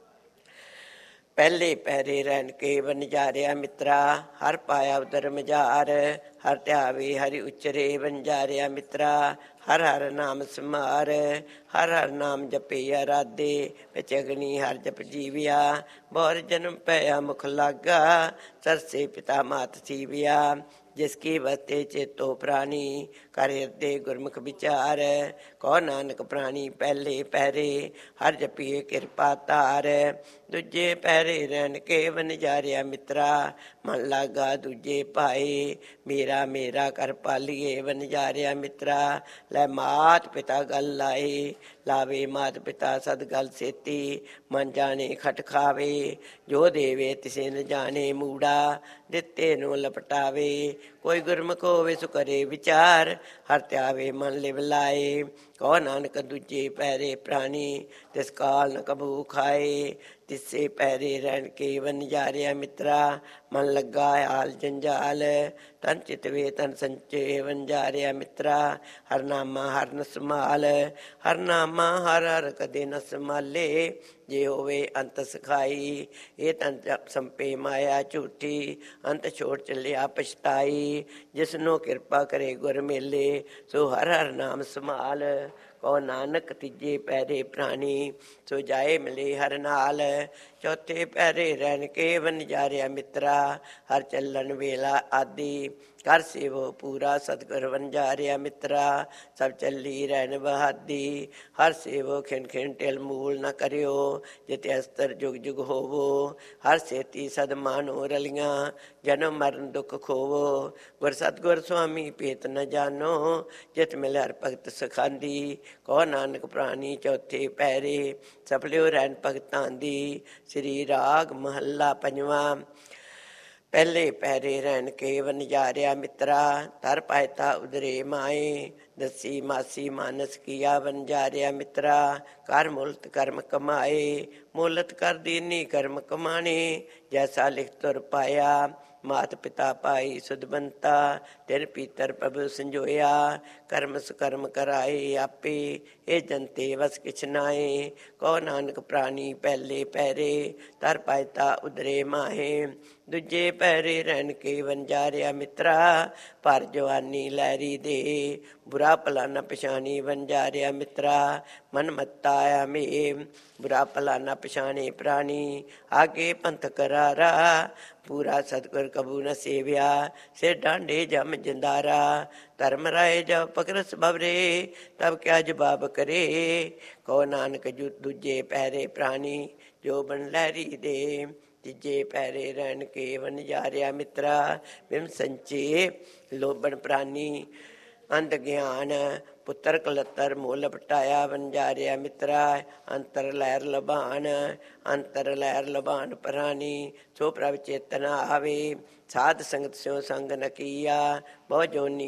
[SPEAKER 1] ਪਹਿਲੇ ਪਹਿਰੇ ਰਹਿਣ ਕੇ ਵਣਜਾਰਿਆ ਮਿੱਤਰਾ, ਹਰ ਪਾਇਆ ਉਦਰ ਮਝਾਰ। ਹਰ ਧਿਆਵੇ ਹਰਿ ਉਚਰੇ ਵਣਜਾਰਿਆ ਮਿੱਤਰਾ, ਹਰ ਹਰ ਨਾਮ ਸਮਾਰ। ਹਰ ਹਰ ਨਾਮ ਜਪੇ ਅਰਾਧੇ, ਵਿੱਚ ਅਗਨੀ ਹਰ ਜਪ ਜੀਵਿਆ। ਬਹੁਰ ਜਨਮ ਪਿਆ ਮੁਖ ਲਾਗਾ, ਸਰਸੇ ਪਿਤਾ ਮਾਤ ਸੀਵਿਆ। ਜਿਸ ਕੀ ਵਸਤੇ ਚੇਤੋ ਪ੍ਰਾਣੀ, ਕਰ ਹਿਰਦੇ ਗੁਰਮੁਖ ਵਿਚਾਰ। ਕਹੋ ਨਾਨਕ ਪ੍ਰਾਣੀ ਪਹਿਲੇ ਪਹਿਰੇ, ਹਰ ਜਪੀਏ ਕਿਰਪਾ ਧਾਰ। ਦੂਜੇ ਪਹਿਰੇ ਰਹਿਣ ਕੇ ਵਣਜਾਰਿਆ ਮਿੱਤਰਾ, ਮਨ ਲਾਗਾ ਦੂਜੇ ਭਾਏ। ਮੇਰਾ ਮੇਰਾ ਕਰ ਪਾਲੀਏ ਵਣਜਾਰਿਆ ਮਿੱਤਰਾ, ਲੈ ਮਾਤ ਪਿਤਾ ਗਲ ਲਾਏ। ਲਾਵੇ ਮਾਤ ਪਿਤਾ ਸਦ ਗਲ ਸੇਤੀ, ਮਨ ਜਾਣੇ ਖਟ ਖਾਵੇ। ਜੋ ਦੇਵੇ ਤਿਸੇ ਨ ਜਾਣੇ ਮੂੜਾ, ਦਿੱਤੇ ਨੂੰ ਲਪਟਾਵੇ। ਕੋਈ ਗੁਰਮੁਖ ਹੋਵੇ ਸੋ ਕਰੇ ਵਿਚਾਰ, ਹਰ ਧਿਆਵੇ ਮਨ ਲਿਵ ਲਾਏ। ਕਹੋ ਨਾਨਕ ਦੂਜੇ ਪਹਿਰੇ ਪ੍ਰਾਣੀ, ਤਿਸ ਕਾਲ ਨ ਕਬੂ ਖਾਏ। ਤਿਸੇ ਪੈਰੇ ਰਹਿਣ ਕੇ ਵਨਜਾਰਿਆ ਮਿੱਤਰਾ, ਮਨ ਲੱਗਾ ਹਾਲ ਜੰਜਾਲ, ਤਨ ਚਿਤ ਵੇ ਤਨ ਸੰਚੇ ਵਨਜਾਰਿਆ ਮਿੱਤਰਾ, ਹਰਨਾਮਾ ਹਰਨ ਸੰਭਾਲ, ਹਰਨਾਮਾ ਹਰ ਹਰ ਕਦੇ ਨ ਸੰਭਾਲੇ, ਜੇ ਹੋਵੇ ਅੰਤ ਸਖਾਈ, ਇਹ ਤਨ ਸੰਪੇ ਮਾਇਆ ਝੂਠੀ, ਅੰਤ ਛੋੜ ਚੱਲਿਆ ਪਛਤਾਈ, ਜਿਸਨੂੰ ਕਿਰਪਾ ਕਰੇ ਗੁਰ ਮੇਲੇ, ਸੋ ਹਰ ਹਰ ਨਾਮ ਸੰਭਾਲ, ਕਹੋ ਨਾਨਕ ਤੀਜੇ ਪੈਰੇ ਪ੍ਰਾਣੀ, ਸੋ ਜਾਏ ਮਿਲੇ ਹਰ ਨਾਲ, ਚੌਥੇ ਪੈਰੇ ਰਹਿਣ ਕੇ ਵਨਜਾਰਿਆ ਮਿੱਤਰਾ, ਹਰ ਚੱਲਣ ਵੇਲਾ ਆਦਿ, ਕਰ ਸੇਵੋ ਪੂਰਾ ਸਤਿਗੁਰ ਵਨਜਾਰਿਆ ਮਿੱਤਰਾ, ਸਭ ਚੱਲੀ ਰਹਿਣ ਬਹਾਦੀ, ਹਰ ਸੇਵੋ ਖਿਣ ਖਿਣ ਟਿਲ ਮੂਲ ਨ ਕਰਿਓ, ਜਿਤੇ ਅਸਤਰ ਜੁਗ ਜੁਗ ਹੋਵੋ, ਹਰ ਸੇਤੀ ਸਦਮਾਨੋ ਰਲੀਆਂ, ਜਨਮ ਮਰਨ ਦੁੱਖ ਖੋਵੋ, ਗੁਰ ਸਤਿਗੁਰ ਸੁਆਮੀ ਭੇਤ ਨ ਜਾਨੋ, ਜਿਤ ਮਿਲ ਹਰ ਭਗਤ ਸਖਾਂਦੀ, ਕਹੋ ਨਾਨਕ ਪ੍ਰਾਣੀ ਚੌਥੇ ਪੈਰੇ, ਸਫਲਿਓ ਰਹਿਣ ਭਗਤਾਂ ਦੀ, ਸ੍ਰੀ ਰਾਗ ਮਹੱਲਾ ਪੰਜਵਾਂ। ਪਹਿਲੇ ਪਹਿਰੇ ਰਹਿਣ ਕੇ ਵਨਜਾਰਿਆ ਮਿੱਤਰਾ, ਤਰ ਪਾਇਤਾ ਉਦਰੇ ਮਾਏ, ਦਸੀ ਮਾਸੀ ਮਾਨਸ ਕੀਆ ਵਨਜਾਰਿਆ ਮਿੱਤਰਾ, ਕਰ ਮੁਲਤ ਕਰਮ ਕਮਾਏ, ਮੁਲਤ ਕਰ ਦੀਨੀ ਕਰਮ ਕਮਾਣੇ, ਜੈਸਾ ਲਿਖ ਤੁਰ ਪਾਇਆ, ਮਾਤ ਪਿਤਾ ਭਾਈ ਸੁਦਬੰਤਾ, ਤਿਨ ਪੀਤਰ ਪ੍ਰਭੂ ਸੰਜੋਇਆ, ਕਰਮ ਸੁਕਰਮ ਕਰਾਏ ਆਪੇ, ਇਹ ਜਨਤੇ ਵਸ ਕਿਛ ਨਾਏ, ਕਹੋ ਨਾਨਕ ਪ੍ਰਾਣੀ ਪਹਿਲੇ ਪਹਿਰੇ, ਤਰ ਪਾਇਤਾ ਉਦਰੇ ਮਾਹੇ, ਦੂਜੇ ਪਹਿਰੇ ਰਹਿਣ ਕੇ ਵਨਜਾਰਿਆ ਮਿੱਤਰਾ, ਪਰ ਜਵਾਨੀ ਲਹਿਰੀ ਦੇ, ਬੁਰਾ ਭਲਾ ਨ ਪਛਾਣੀ ਵਨਜਾਰਿਆ ਮਿੱਤਰਾ, ਮਨ ਮੱਤਾ ਆਇਆ ਮੇ, ਬੁਰਾ ਭਲਾ ਨ ਪਛਾਣੇ ਪ੍ਰਾਣੀ, ਆਗੇ ਪੰਥ ਕਰਾਰਾ, ਪੂਰਾ ਸਤਿਗੁਰ ਕਬੂ ਨ ਸੇਵਿਆ, ਸਿਰ ਡਾਂਡੇ ਜਮ ਜਿੰਦਾਰਾ, ਧਰਮ ਰਾਏ ਜਬ ਪਕਰਸ ਬਵਰੇ, ਤਬ ਕਿਆ ਜਵਾਬ ਕਰੇ, ਕਹੋ ਨਾਨਕ ਦੂਜੇ ਪਹਿਰੇ ਪ੍ਰਾਣੀ, ਜੋ ਬਨ ਲਹਿਰੀ ਦੇ, ਤੀਜੇ ਪੈਰੇ ਰਹਿਣ ਕੇ ਵਨਜਾਰਿਆ ਮਿੱਤਰਾ, ਬਿਮ ਸੰਚੇ ਲੋਭਣ ਪ੍ਰਾਨੀ, ਅੰਧ ਗਿਆਨ ਪੁੱਤਰ ਕਲੱਤਰ ਮੋਲ ਪਟਾਇਆ ਵਨਜਾਰਿਆ ਮਿੱਤਰਾ, ਅੰਤਰ ਲਹਿਰ ਲਭਾਨ, ਅੰਤਰ ਲਹਿਰ ਲਭਾਨ ਪ੍ਰਾਨੀ, ਸੋ ਪ੍ਰਭ ਚੇਤਨ ਆਵੇ, ਸਾਧ ਸੰਗਤ ਸਿਉ ਸੰਗ ਨ ਕੀਆ, ਬਹੁ ਜੋਨੀ